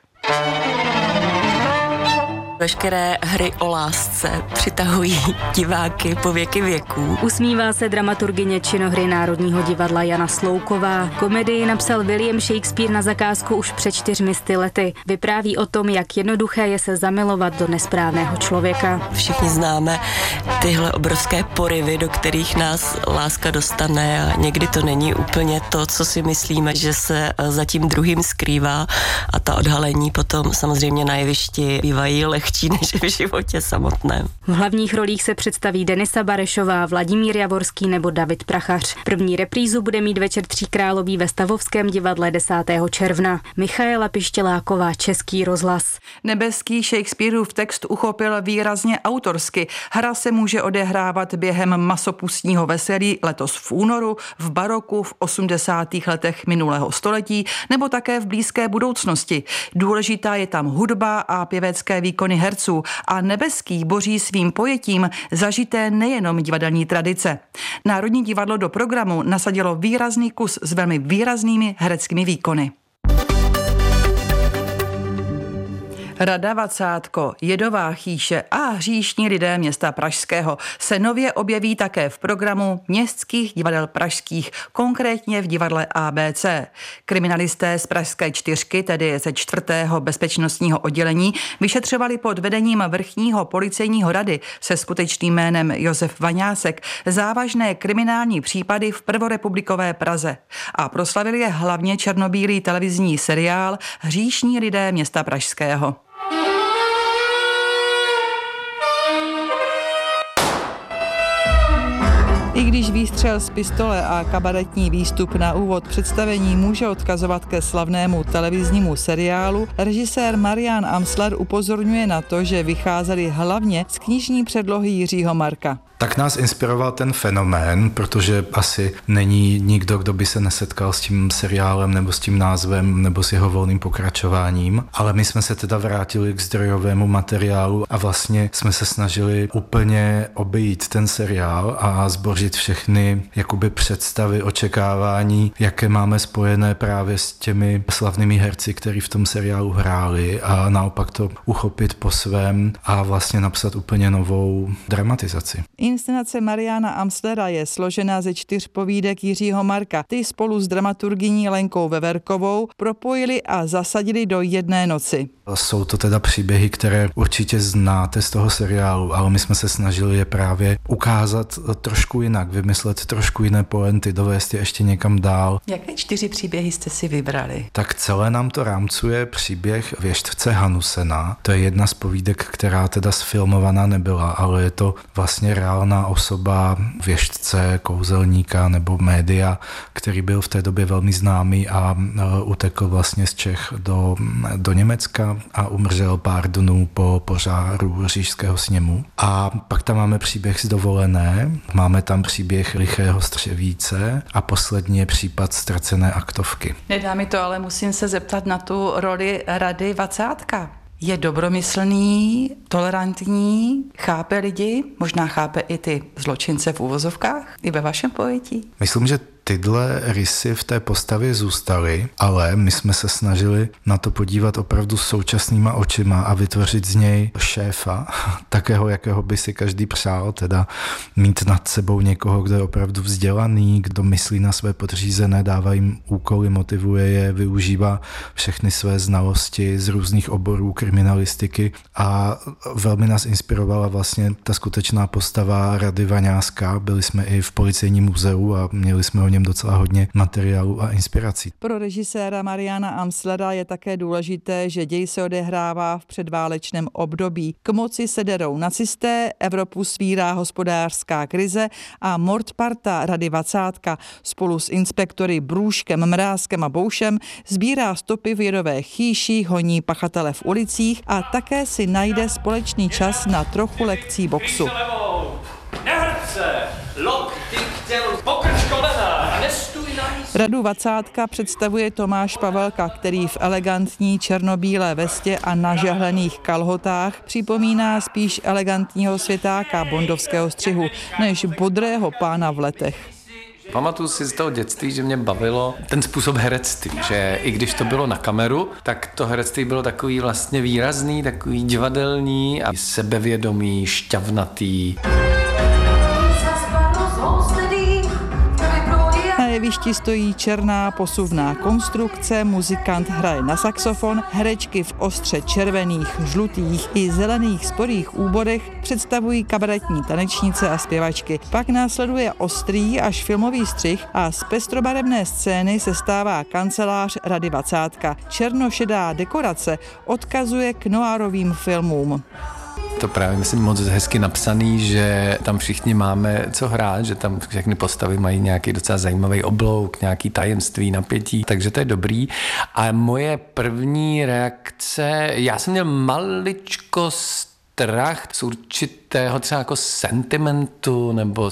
Veškeré hry o lásce přitahují diváky po věky věků. Usmívá se dramaturgyně činohry Národního divadla Jana Slouková. Komedii napsal William Shakespeare na zakázku už před čtyřmi sty lety. Vypráví o tom, jak jednoduché je se zamilovat do nesprávného člověka. Všichni známe tyhle obrovské porivy, do kterých nás láska dostane, a někdy to není úplně to, co si myslíme, že se za tím druhým skrývá, a ta odhalení potom samozřejmě na jevišti bývají lehčí než v životě samotném. V hlavních rolích se představí Denisa Barešová, Vladimír Javorský nebo David Prachař. První reprízu bude mít Večer tří králový ve Stavovském divadle desátého června. Michaela Pištěláková, Český rozhlas. Nebeský Shakespeareův text uchopil výrazně autorsky. Hra se může odehrávat během masopustního veselí letos v únoru, v baroku, v osmdesátých letech minulého století nebo také v blízké budoucnosti. Důležitá je tam hudba a pěvecké výkony herců, a Nebeský boří svým pojetím zažité nejenom divadelní tradice. Národní divadlo do programu nasadilo výrazný kus s velmi výraznými hereckými výkony. Rada Vacátko, Jedová chýše a hříšní lidé města Pražského se nově objeví také v programu městských divadel pražských, konkrétně v divadle A B C. Kriminalisté z Pražské čtyřky, tedy ze čtvrtého bezpečnostního oddělení, vyšetřovali pod vedením vrchního policejního rady se skutečným jménem Josef Vaňásek závažné kriminální případy v prvorepublikové Praze. A proslavil je hlavně černobílý televizní seriál Hříšní lidé města Pražského. I když výstřel z pistole a kabaretní výstup na úvod představení může odkazovat ke slavnému televiznímu seriálu, režisér Marian Amsler upozorňuje na to, že vycházeli hlavně z knižní předlohy Jiřího Marka. Tak nás inspiroval ten fenomén, protože asi není nikdo, kdo by se nesetkal s tím seriálem nebo s tím názvem nebo s jeho volným pokračováním, ale my jsme se teda vrátili k zdrojovému materiálu a vlastně jsme se snažili úplně obejít ten seriál a zbořit všechny jakoby představy, očekávání, jaké máme spojené právě s těmi slavnými herci, kteří v tom seriálu hráli, a naopak to uchopit po svém a vlastně napsat úplně novou dramatizaci. Inscenace Mariana Amslera je složena ze čtyř povídek Jiřího Marka. Ty spolu s dramaturgyní Lenkou Veverkovou propojili a zasadili do jedné noci. Jsou to teda příběhy, které určitě znáte z toho seriálu, ale my jsme se snažili je právě ukázat trošku jinak, vymyslet trošku jiné pointy, dovést je ještě někam dál. Jaké čtyři příběhy jste si vybrali? Tak celé nám to rámcuje příběh věštce Hanusena. To je jedna z povídek, která teda sfilmovaná nebyla, ale je to vlastně reálná osoba věštce, kouzelníka nebo média, který byl v té době velmi známý a utekl vlastně z Čech do, do Německa a umřel pár dnů po požáru Říšského sněmu. A pak tam máme příběh z dovolené, máme tam příběh Lichého střevíce a poslední je případ ztracené aktovky. Nedá mi to, ale musím se zeptat na tu roli Rady Vacátka. Je dobromyslný, tolerantní, chápe lidi, možná chápe i ty zločince v uvozovkách, i ve vašem pojetí? Myslím, že tyhle rysy v té postavě zůstaly, ale my jsme se snažili na to podívat opravdu současnýma očima a vytvořit z něj šéfa, takého, jakého by si každý přál, teda mít nad sebou někoho, kdo je opravdu vzdělaný, kdo myslí na své podřízené, dává jim úkoly, motivuje je, využívá všechny své znalosti z různých oborů kriminalistiky, a velmi nás inspirovala vlastně ta skutečná postava Rady Vaňáska. Byli jsme i v Policejním muzeu a měli jsme ho něm docela hodně materiálu a inspirací. Pro režiséra Mariana Amslera je také důležité, že děj se odehrává v předválečném období. K moci se derou nacisté, Evropu svírá hospodářská krize a mordparta Rady Vacátka spolu s inspektory Brůžkem, Mrázkem a Boušem sbírá stopy v jedové chýši, honí pachatele v ulicích a také si najde společný čas na trochu lekcí boxu. Radu Vacátka představuje Tomáš Pavelka, který v elegantní černobílé vestě a nažehlených kalhotách připomíná spíš elegantního světáka bondovského střihu, než bodrého pána v letech. Pamatuju si z toho dětství, že mě bavilo ten způsob herectví, že i když to bylo na kameru, tak to herectví bylo takový vlastně výrazný, takový divadelní a sebevědomý, šťavnatý. Na jevišti stojí černá posuvná konstrukce, muzikant hraje na saxofon, herečky v ostře červených, žlutých i zelených sporých úborech představují kabaretní tanečnice a zpěvačky. Pak následuje ostrý až filmový střih a z pestrobarevné scény se stává kancelář Rady Vacátka. Černošedá dekorace odkazuje k noárovým filmům. To právě myslím moc hezky napsaný, že tam všichni máme co hrát, že tam všechny postavy mají nějaký docela zajímavý oblouk, nějaký tajemství, napětí, takže to je dobrý. A moje první reakce, já jsem měl maličko strach z určitého třeba jako sentimentu nebo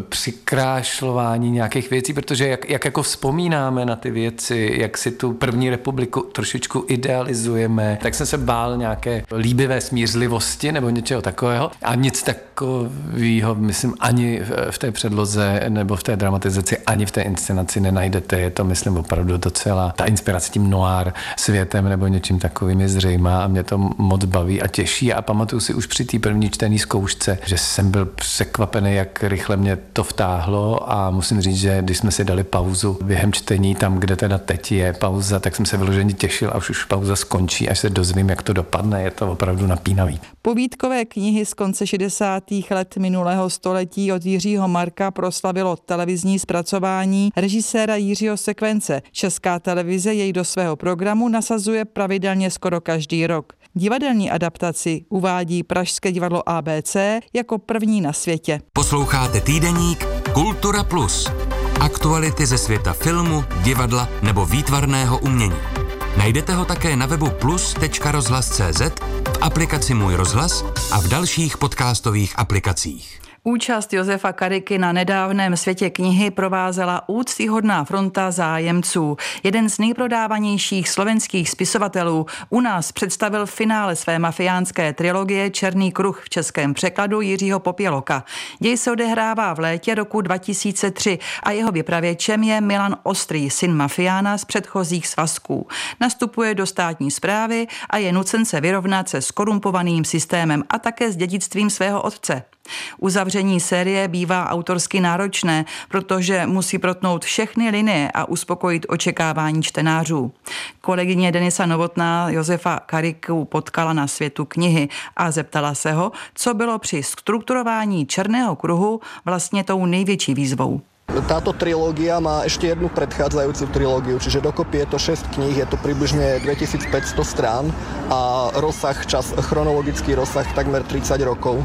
přikrášlování nějakých věcí, protože jak, jak jako vzpomínáme na ty věci, jak si tu první republiku trošičku idealizujeme, tak jsem se bál nějaké líbivé smířlivosti nebo něčeho takového a nic takového, myslím, ani v té předloze nebo v té dramatizaci, ani v té inscenaci nenajdete. Je to, myslím, opravdu docela ta inspirace tím noir světem nebo něčím takovým je zřejmá a mě to moc baví a těší a pamatuju si už při té první čtené zkoušce, že jsem byl překvapený, jak rychle mě to vtáhlo a musím říct, že když jsme si dali pauzu během čtení tam, kde teda teď je pauza, tak jsem se vyloženě těšil a už už pauza skončí, až se dozvím, jak to dopadne, je to opravdu napínavý. Povídkové knihy z konce šedesátých let minulého století od Jiřího Marka proslavilo televizní zpracování režiséra Jiřího Sekvence. Česká televize jej do svého programu nasazuje pravidelně skoro každý rok. Divadelní adaptaci uvádí Pražské divadlo A B C jako první na světě. Posloucháte týdeník Kultura Plus. Aktuality ze světa filmu, divadla nebo výtvarného umění. Najdete ho také na webu plus tečka rozhlas tečka cé zet, v aplikaci Můj rozhlas a v dalších podcastových aplikacích. Účast Josefa Kariky na nedávném Světě knihy provázela úctyhodná fronta zájemců. Jeden z nejprodávanějších slovenských spisovatelů u nás představil finále své mafiánské trilogie Černý kruh v českém překladu Jiřího Popěloka. Děj se odehrává v létě roku dva tisíce tři a jeho vypravěčem je Milan Ostrý, syn mafiána z předchozích svazků. Nastupuje do státní správy a je nucen se vyrovnat se skorumpovaným systémem a také s dědictvím svého otce. Uzavření série bývá autorsky náročné, protože musí protnout všechny linie a uspokojit očekávání čtenářů. Kolegyně Denisa Novotná Josefa Kariku potkala na Světu knihy a zeptala se ho, co bylo při strukturování Černého kruhu vlastně tou největší výzvou. Táto trilógia má ešte jednu predchádzajúcu trilógiu, čiže dokopy je to šesť kníh, je to približne dvetisícpäťsto strán a rozsah, čas, chronologický rozsah takmer tridsať rokov.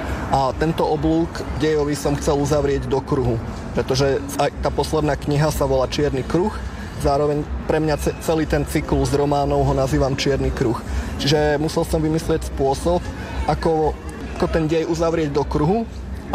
A tento oblúk dejový som chcel uzavrieť do kruhu, pretože aj tá posledná kniha sa volá Čierny kruh, zároveň pre mňa celý ten cyklus románov ho nazývam Čierny kruh. Čiže musel som vymyslieť spôsob, ako, ako ten dej uzavrieť do kruhu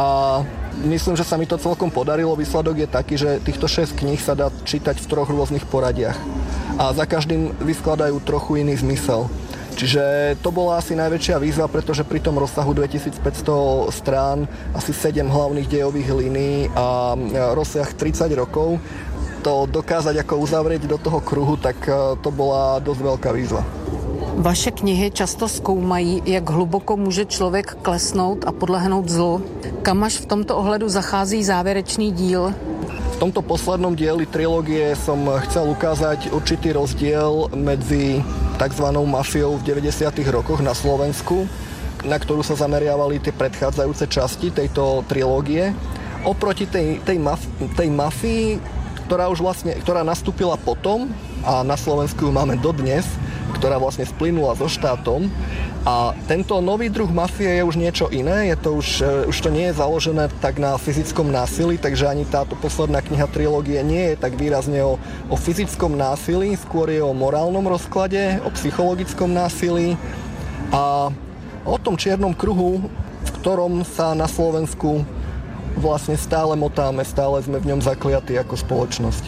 a myslím, že sa mi to celkom podarilo. Výsledok je taký, že týchto šesť kníh sa dá čítať v troch rôznych poradiach a za každým vyskladajú trochu iný zmysel. Čiže to bola asi najväčšia výzva, pretože pri tom rozsahu dvetisícpäťsto strán, asi sedem hlavných dejových línií a rozsah tridsať rokov, to dokázať ako uzavrieť do toho kruhu, tak to bola dosť veľká výzva. Vaše knihy často zkoumají, jak hluboko může člověk klesnout a podlehnout zlu. Kam až v tomto ohledu zachází závěrečný díl? V tomto poslednom dieli trilógie som chcel ukázať určitý rozdiel medzi takzvanou mafiou v deväťdesiatych rokoch na Slovensku, na ktorú sa zameriavali tie predchádzajúce časti tejto trilógie, oproti tej, tej, maf- tej mafii, ktorá už vlastne, ktorá nastúpila potom a na Slovensku ju máme dodnes, ktorá vlastne splynula so štátom. A tento nový druh mafie je už niečo iné, je to už, už to nie je založené tak na fyzickom násilí, takže ani táto posledná kniha trilógie nie je tak výrazne o, o fyzickom násilí, skôr je o morálnom rozklade, o psychologickom násilí a o tom čiernom kruhu, v ktorom sa na Slovensku vlastne stále motáme, stále sme v ňom zakliatí ako spoločnosť.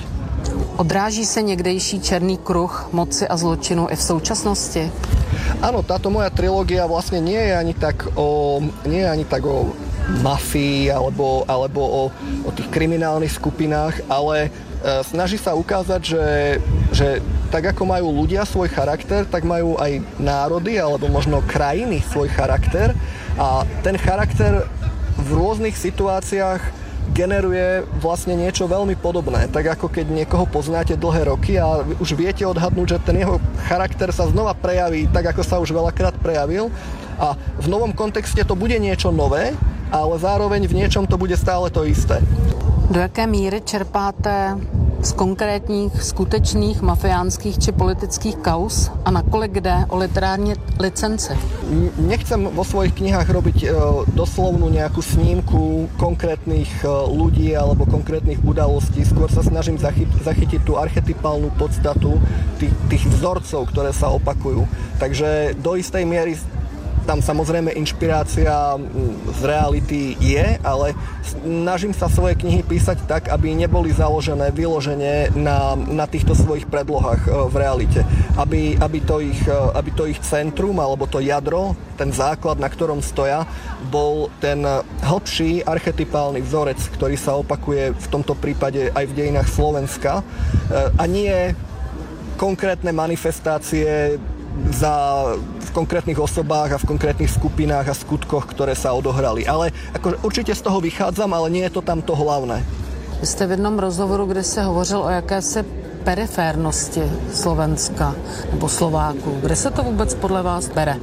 Odráží se někdejší černý kruh moci a zločinu i v současnosti? Áno, táto moja trilógia vlastne nie je ani tak o, nie je ani tak o mafii alebo, alebo o, o tých kriminálnych skupinách, ale e, snaží sa ukázať, že, že tak ako majú ľudia svoj charakter, tak majú aj národy alebo možno krajiny svoj charakter a ten charakter v rôznych situáciách generuje vlastne niečo veľmi podobné. Tak ako keď niekoho poznáte dlhé roky a už viete odhadnúť, že ten jeho charakter sa znova prejaví tak, ako sa už veľakrát prejavil a v novom kontexte to bude niečo nové, ale zároveň v niečom to bude stále to isté. Do jaké míry čerpáte z konkrétních, skutečných mafiánskych či politických kauz a nakolik jde o literární licenci? Nechcem vo svojich knihách robiť e, doslovnú nejakú snímku konkrétnych e, ľudí alebo konkrétnych udalostí. Skôr sa snažím zachy- zachytiť tú archetypálnu podstatu tých, tých vzorcov, ktoré sa opakujú. Takže do istej miery tam samozrejme inšpirácia z reality je, ale snažím sa svoje knihy písať tak, aby neboli založené vyložene na, na týchto svojich predlohách v realite. Aby, aby, to ich, aby to ich centrum, alebo to jadro, ten základ, na ktorom stoja, bol ten hlbší archetypálny vzorec, ktorý sa opakuje v tomto prípade aj v dejinách Slovenska a nie konkrétne manifestácie za, v konkrétnych osobách a v konkrétnych skupinách a skutkoch, ktoré sa odohrali. Ale ako, určite z toho vychádzam, ale nie je to tam to hlavné. Vy jste v jednom rozhovoru, kde se hovořil o jakési periférnosti Slovenska nebo Slováků. Kde se to vůbec podle vás bere?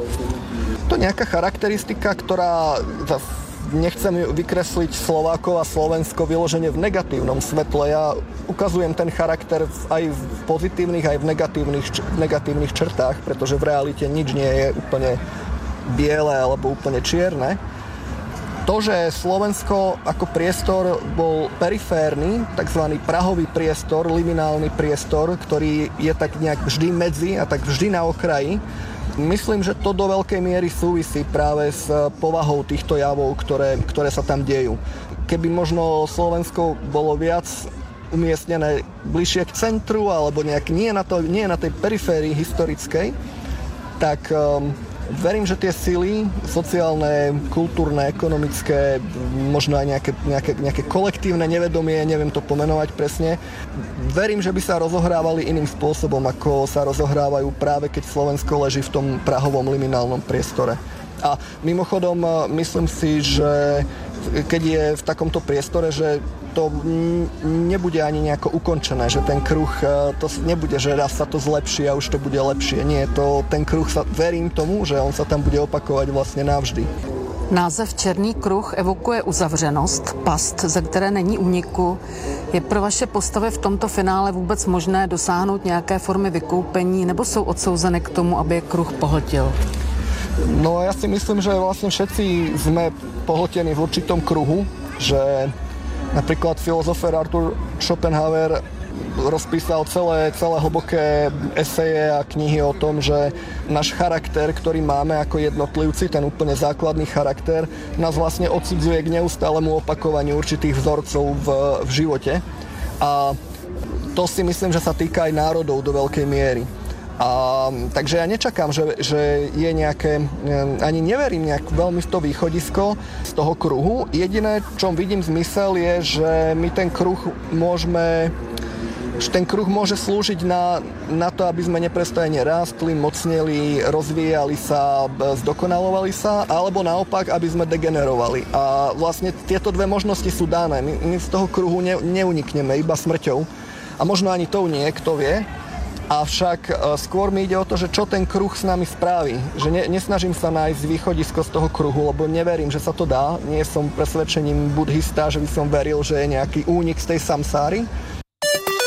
To nejaká charakteristika, ktorá nechcem vykresliť Slovákov a Slovensko vyložene v negatívnom svetle. Ja ukazujem ten charakter aj v pozitívnych, aj v negatívnych, v negatívnych črtách, pretože v realite nič nie je úplne biele alebo úplne čierne. To, že Slovensko ako priestor bol periférny, takzvaný prahový priestor, liminálny priestor, ktorý je tak nejak vždy medzi a tak vždy na okraji, myslím, že to do veľkej miery súvisí práve s povahou týchto javov, ktoré, ktoré sa tam dejú. Keby možno Slovensko bolo viac umiestnené bližšie k centru alebo nejak nie na, to, nie na tej periférii historickej, tak um, verím, že tie sily sociálne, kultúrne, ekonomické, možno aj nejaké, nejaké, nejaké kolektívne nevedomie, neviem to pomenovať presne, verím, že by sa rozohrávali iným spôsobom, ako sa rozohrávajú práve keď Slovensko leží v tom prahovom liminálnom priestore. A mimochodom, myslím si, že keď je v takomto priestore, že to nebude ani nejako ukončené, že ten kruh, to nebude, že raz sa to zlepší a už to bude lepšie. Nie, to, ten kruh, sa, verím tomu, že on sa tam bude opakovať vlastne navždy. Název Černý kruh evokuje uzavřenost, past, ze které není úniku. Je pro vaše postavy v tomto finále vůbec možné dosáhnout nějaké formy vykoupení, nebo jsou odsouzeny k tomu, aby je kruh pohltil? No ja si myslím, že vlastne všetci sme pohltení v určitom kruhu, že napríklad filozofer Arthur Schopenhauer rozpísal celé, celé hlboké eseje a knihy o tom, že náš charakter, ktorý máme ako jednotlivci, ten úplne základný charakter, nás vlastne odsudzuje k neustálemu opakovaniu určitých vzorcov v, v živote. A to si myslím, že sa týka aj národov do veľkej miery. A, takže ja nečakám, že, že je nejaké, ani neverím nejak veľmi v to východisko z toho kruhu. Jediné, čom vidím zmysel, je, že my ten kruh môžeme, že ten kruh môže slúžiť na, na to, aby sme neprestajne rástli, mocneli, rozvíjali sa, zdokonalovali sa, alebo naopak, aby sme degenerovali. A vlastne tieto dve možnosti sú dané. My, my z toho kruhu ne, neunikneme iba smrťou. A možno ani tou nie, kto vie. Avšak skôr mi ide o to, že čo ten kruh s nami spraví. Že ne, nesnažím sa nájsť východisko z toho kruhu, lebo neverím, že sa to dá. Nie som presvedčením buddhista, že by som veril, že je nejaký únik z tej samsáry.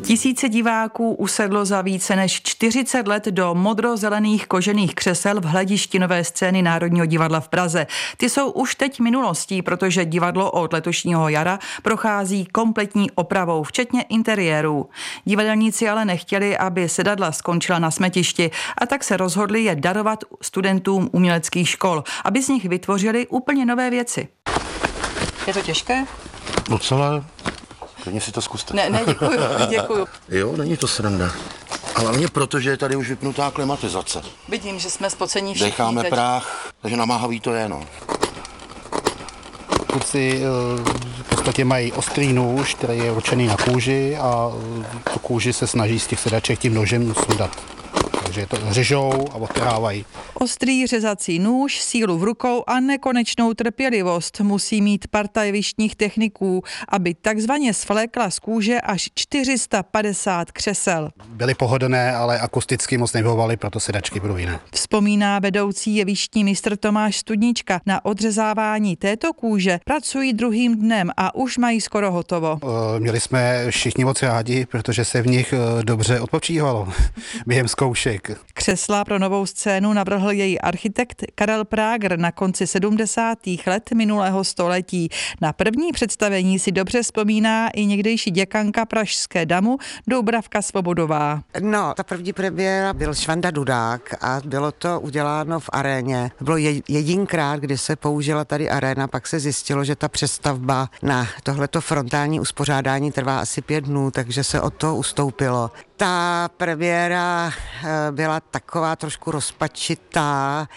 Tisíce diváků usedlo za více než čtyřicet let do modrozelených kožených křesel v hledišti Nové scény Národního divadla v Praze. Ty jsou už teď minulostí, protože divadlo od letošního jara prochází kompletní opravou, včetně interiérů. Divadelníci ale nechtěli, aby sedadla skončila na smetišti, a tak se rozhodli je darovat studentům uměleckých škol, aby z nich vytvořili úplně nové věci. Je to těžké? Docela. Klidně si to zkuste. Ne, ne, děkuju, děkuju. Jo, není to sranda. A hlavně proto, že je tady už vypnutá klimatizace. Vidím, že jsme spocení všichni. Decháme teď. práh, takže namáhavý to je, no. Kluci v podstatě mají ostrý nůž, který je určený na kůži, a tu kůži se snaží z těch sedaček tím nožem sundat. Takže je to řežou a odtrhávají. Ostrý řezací nůž, sílu v rukou a nekonečnou trpělivost musí mít parta jevištních techniků, aby takzvaně svlékla z kůže až čtyři sta padesát křesel. Byly pohodlné, ale akusticky moc nevyhovovaly, proto sedačky budou jiné. Vzpomíná vedoucí jevištní mistr Tomáš Studnička. Na odřezávání této kůže pracují druhým dnem a už mají skoro hotovo. Měli jsme všichni moc rádi, protože se v nich dobře odpočívalo během zkoušek. Křesla pro Novou scénu navrhl její architekt Karel Práger na konci sedmdesátých let minulého století. Na první představení si dobře vzpomíná i někdejší děkanka pražské damu Doubravka Svobodová. No, ta první premiéra byl Švanda Dudák a bylo to uděláno v aréně. Bylo jedinkrát, kdy se použila tady aréna, pak se zjistilo, že ta přestavba na tohleto frontální uspořádání trvá asi pět dnů, takže se od toho ustoupilo. Ta premiéra byla taková trošku rozpačitá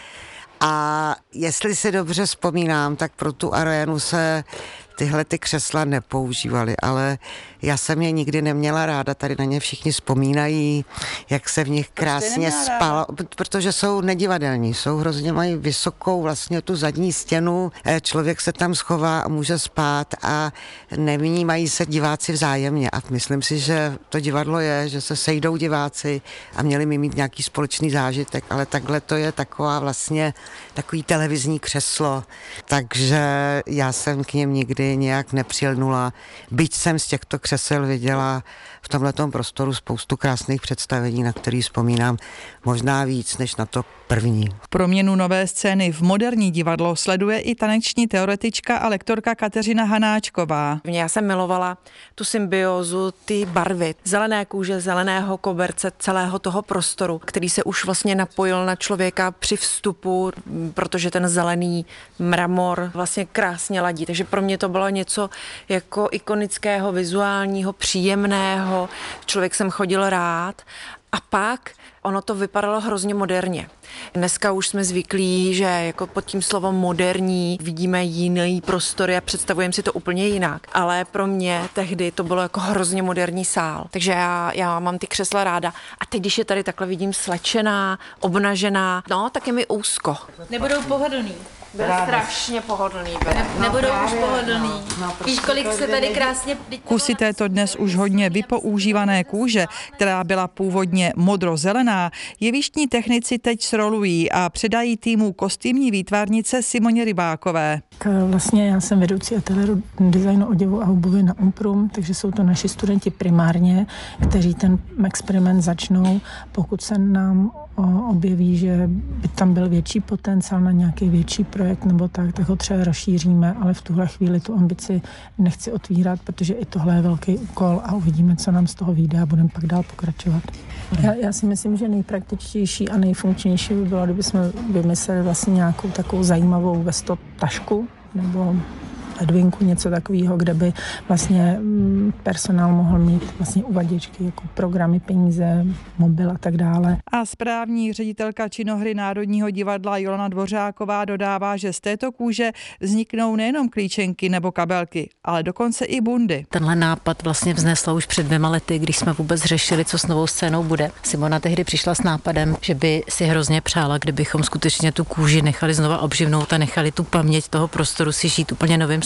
a jestli si dobře vzpomínám, tak pro tu arénu se tyhle ty křesla nepoužívaly, ale já jsem je nikdy neměla ráda, tady na ně všichni vzpomínají, jak se v nich krásně spalo, protože jsou nedivadelní, jsou hrozně, mají vysokou vlastně tu zadní stěnu, člověk se tam schová a může spát a nevnímají se diváci vzájemně a myslím si, že to divadlo je, že se sejdou diváci a měli mi mít nějaký společný zážitek, ale takhle to je taková vlastně takový televizní křeslo, takže já jsem k něm nikdy nějak nepřilnula, byť jsem z těchto křesel viděla v tomhletom prostoru spoustu krásných představení, na který vzpomínám možná víc než na to první. Proměnu Nové scény v moderní divadlo sleduje i taneční teoretička a lektorka Kateřina Hanáčková. Já jsem milovala tu symbiózu, ty barvy, zelené kůže, zeleného koberce, celého toho prostoru, který se už vlastně napojil na člověka při vstupu, protože ten zelený mramor vlastně krásně ladí. Takže pro mě to bylo něco jako ikonického, vizuálního, příjemného. Člověk sem chodil rád. A pak ono to vypadalo hrozně moderně. Dneska už jsme zvyklí, že jako pod tím slovem moderní vidíme jiný prostory a představujeme si to úplně jinak. Ale pro mě tehdy to bylo jako hrozně moderní sál. Takže já, já mám ty křesla ráda. A teď, když je tady takhle vidím slečená, obnažená, no, tak je mi úzko. Nebudou pohodlný. Byl strašně pohodlný. Ne, nebudou už pohodlný. No, Víš, kolik se tady krásně... Kusy této dnes už hodně vypoužívané kůže, která byla původně modrozelená, jevištní technici teď srolují a předají týmu kostýmní výtvarnice Simoně Rybákové. Vlastně já jsem vedoucí ateliéru designu oděvu a obuvy na Umprum, takže jsou to naši studenti primárně, kteří ten experiment začnou, pokud se nám objeví, že by tam byl větší potenciál na nějaký větší projekt nebo tak, tak ho třeba rozšíříme, ale v tuhle chvíli tu ambici nechci otvírat, protože i tohle je velký úkol a uvidíme, co nám z toho vyjde a budeme pak dál pokračovat. Já, já si myslím, že nejpraktičtější a nejfunkčnější by bylo, kdyby jsme vymysleli vlastně nějakou takovou zajímavou vesto tašku nebo ledvinku, něco takového, kde by vlastně personál mohl mít vlastně uvaděčky, jako programy, peníze, mobil a tak dále. A správní ředitelka činohry Národního divadla Jolana Dvořáková dodává, že z této kůže vzniknou nejenom klíčenky nebo kabelky, ale dokonce i bundy. Tenhle nápad vlastně vznesla už před dvěma lety, když jsme vůbec řešili, co s Novou scénou bude. Simona tehdy přišla s nápadem, že by si hrozně přála, kdybychom skutečně tu kůži nechali znova obživnout a nechali tu paměť toho prostoru si žít úplně novým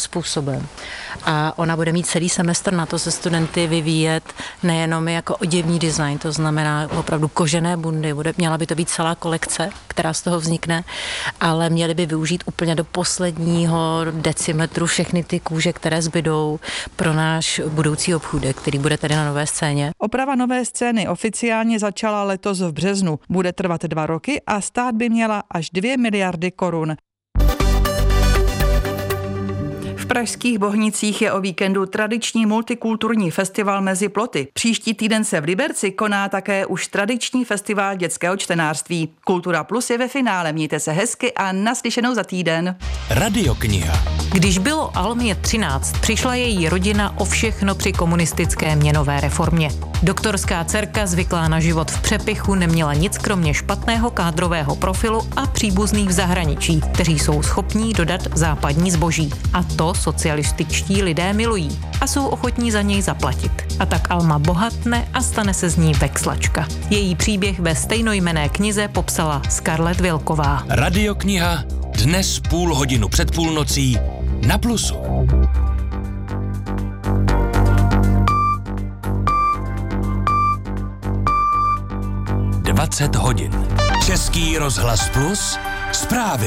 způsobem. A ona bude mít celý semestr na to se studenty vyvíjet nejenom jako oděvní design, to znamená opravdu kožené bundy, bude, měla by to být celá kolekce, která z toho vznikne, ale měli by využít úplně do posledního decimetru všechny ty kůže, které zbydou pro náš budoucí obchůdek, který bude tady na Nové scéně. Oprava Nové scény oficiálně začala letos v březnu. Bude trvat dva roky a stát by měla až dvě miliardy korun. V pražských Bohnicích je o víkendu tradiční multikulturní festival Mezi ploty. Příští týden se v Liberci koná také už tradiční festival dětského čtenářství. Kultura Plus je ve finále. Mějte se hezky a naslyšenou za týden. Radiokniha. Když bylo Almě třináct, přišla její rodina o všechno při komunistické měnové reformě. Doktorská dcerka, zvyklá na život v přepichu, neměla nic kromě špatného kádrového profilu a příbuzných v zahraničí, kteří jsou schopní dodat západní zboží. A to socialističtí lidé milují a jsou ochotní za něj zaplatit. A tak Alma bohatne a stane se z ní vexlačka. Její příběh ve stejnojmenné knize popsala Scarlett Vilková. Radiokniha dnes půl hodinu před půlnocí na Plusu. dvacet hodin. Český rozhlas Plus. Zprávy.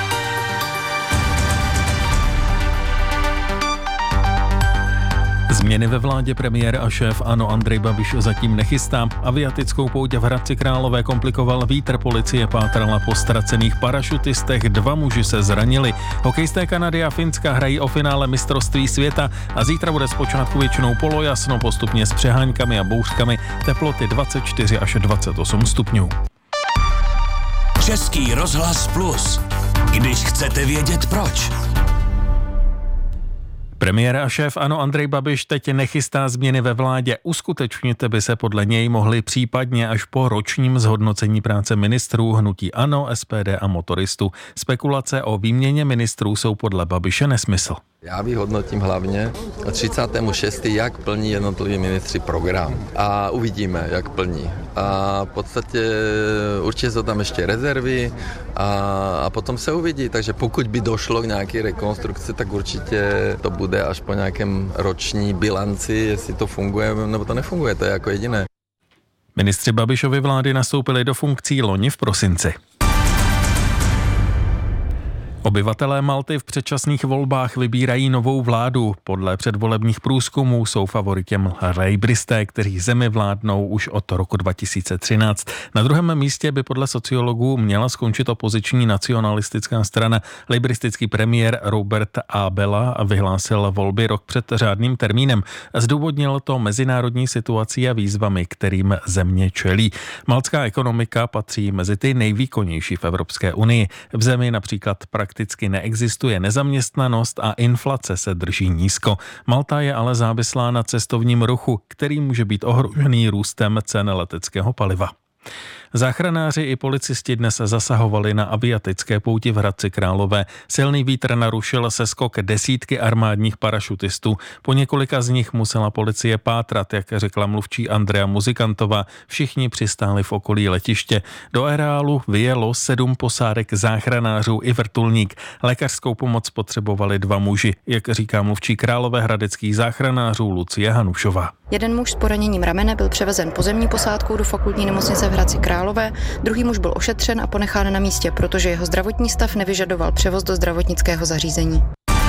Změny ve vládě premiér a šéf ANO Andrej Babiš zatím nechystá. Aviatickou pouť v Hradci Králové komplikoval vítr, policie pátrala po ztracených parašutistech, dva muži se zranili. Hokejisté Kanady a Finska hrají o finále mistrovství světa a zítra bude zpočátku většinou polojasno, postupně s přeháňkami a bouřkami, teploty dvacet čtyři až dvacet osm stupňů. Český rozhlas Plus. Když chcete vědět proč. Premiér a šéf ANO Andrej Babiš teď nechystá změny ve vládě. Uskutečnit by se podle něj mohly případně až po ročním zhodnocení práce ministrů hnutí ANO, S P D a motoristů. Spekulace o výměně ministrů jsou podle Babiše nesmysl. Já vyhodnotím hlavně třicátého šestého jak plní jednotliví ministři program. A uvidíme, jak plní. A v podstatě určitě jsou tam ještě rezervy a, a potom se uvidí. Takže pokud by došlo k nějaké rekonstrukci, tak určitě to bude až po nějakém roční bilanci, jestli to funguje nebo to nefunguje. To je jako jediné. Ministři Babišovy vlády nastoupili do funkcí loni v prosinci. Obyvatelé Malty v předčasných volbách vybírají novou vládu. Podle předvolebních průzkumů jsou favoritem lejbristé, kteří zemi vládnou už od roku dva tisíce třináct. Na druhém místě by podle sociologů měla skončit opoziční nacionalistická strana. Lejbristický premiér Robert Abela vyhlásil volby rok před řádným termínem. Zdůvodnil to mezinárodní situací a výzvami, kterým země čelí. Maltská ekonomika patří mezi ty nejvýkonnější v Evropské unii. V zemi například prakticky Prakticky neexistuje nezaměstnanost a inflace se drží nízko. Malta je ale závislá na cestovním ruchu, který může být ohrožený růstem cen leteckého paliva. Záchranáři i policisti dnes zasahovali na aviatické pouti v Hradci Králové. Silný vítr narušil seskok desítky armádních parašutistů. Po několika z nich musela policie pátrat, jak řekla mluvčí Andrea Muzikantová. Všichni přistáli v okolí letiště. Do areálu vyjelo sedm posádek záchranářů i vrtulník. Lékařskou pomoc potřebovali dva muži, jak říká mluvčí královéhradeckých záchranářů Lucie Hanušová. Jeden muž s poraněním ramene byl převezen pozemní posádkou do fakultní nemocnice v Hradci Králové, druhý muž byl ošetřen a ponechán na místě, protože jeho zdravotní stav nevyžadoval převoz do zdravotnického zařízení.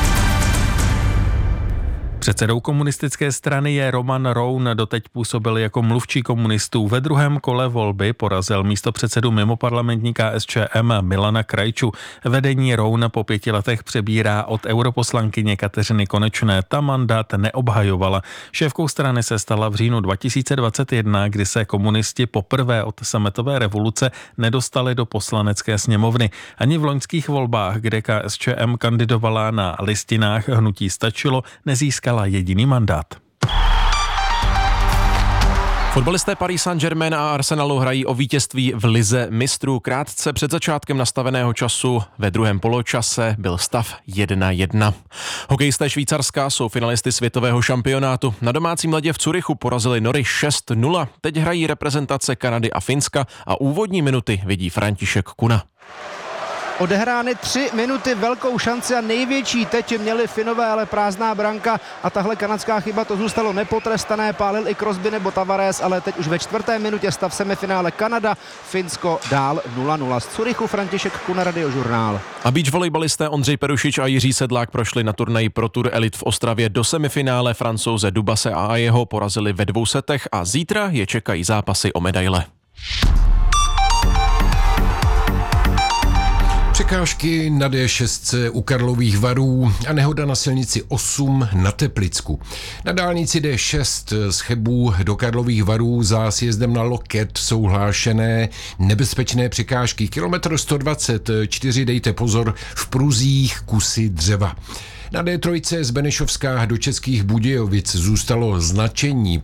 Předsedou komunistické strany je Roman Roun, doteď působil jako mluvčí komunistů. Ve druhém kole volby porazil místopředsedu mimoparlamentní K S Č M Milana Krajču. Vedení Roun po pěti letech přebírá od europoslankyně Kateřiny Konečné. Ta mandát neobhajovala. Šéfkou strany se stala v říjnu dva tisíce dvacet jedna, kdy se komunisti poprvé od sametové revoluce nedostali do poslanecké sněmovny. Ani v loňských volbách, kde K S Č M kandidovala na listinách hnutí Stačilo, nezískala jediný mandát. Fotbalisté Paris Saint-Germain a Arsenalu hrají o vítězství v lize mistrů. Krátce před začátkem nastaveného času ve druhém poločase byl stav jedna jedna. Hokejisté Švýcarska jsou finalisty světového šampionátu. Na domácím ledě v Curychu porazili Nory šest nula. Teď hrají reprezentace Kanady a Finska a úvodní minuty vidí František Kuna. Odehrány tři minuty, velkou šanci a největší teď měli Finové, ale prázdná branka a tahle kanadská chyba, to zůstalo nepotrestané, pálil i Crosby nebo Tavares, ale teď už ve čtvrté minutě stav semifinále Kanada, Finsko dál nula nula. Z Curychu František Kuna, Radiožurnál. A beach volejbalisté Ondřej Perušič a Jiří Sedlák prošli na turnaji Pro Tour Elite v Ostravě do semifinále. Francouze Dubase a jeho porazili ve dvou setech a zítra je čekají zápasy o medaile. Překážky na D šest u Karlových Varů a nehoda na silnici osm na Teplicku. Na dálnici D šest z Chebu do Karlových Varů za sjezdem na Loket jsou hlášené nebezpečné překážky. Kilometr sto dvacet čtyři, dejte pozor, v pruzích kusy dřeva. Na D tři z Benešovská do Českých Budějovic zůstalo značení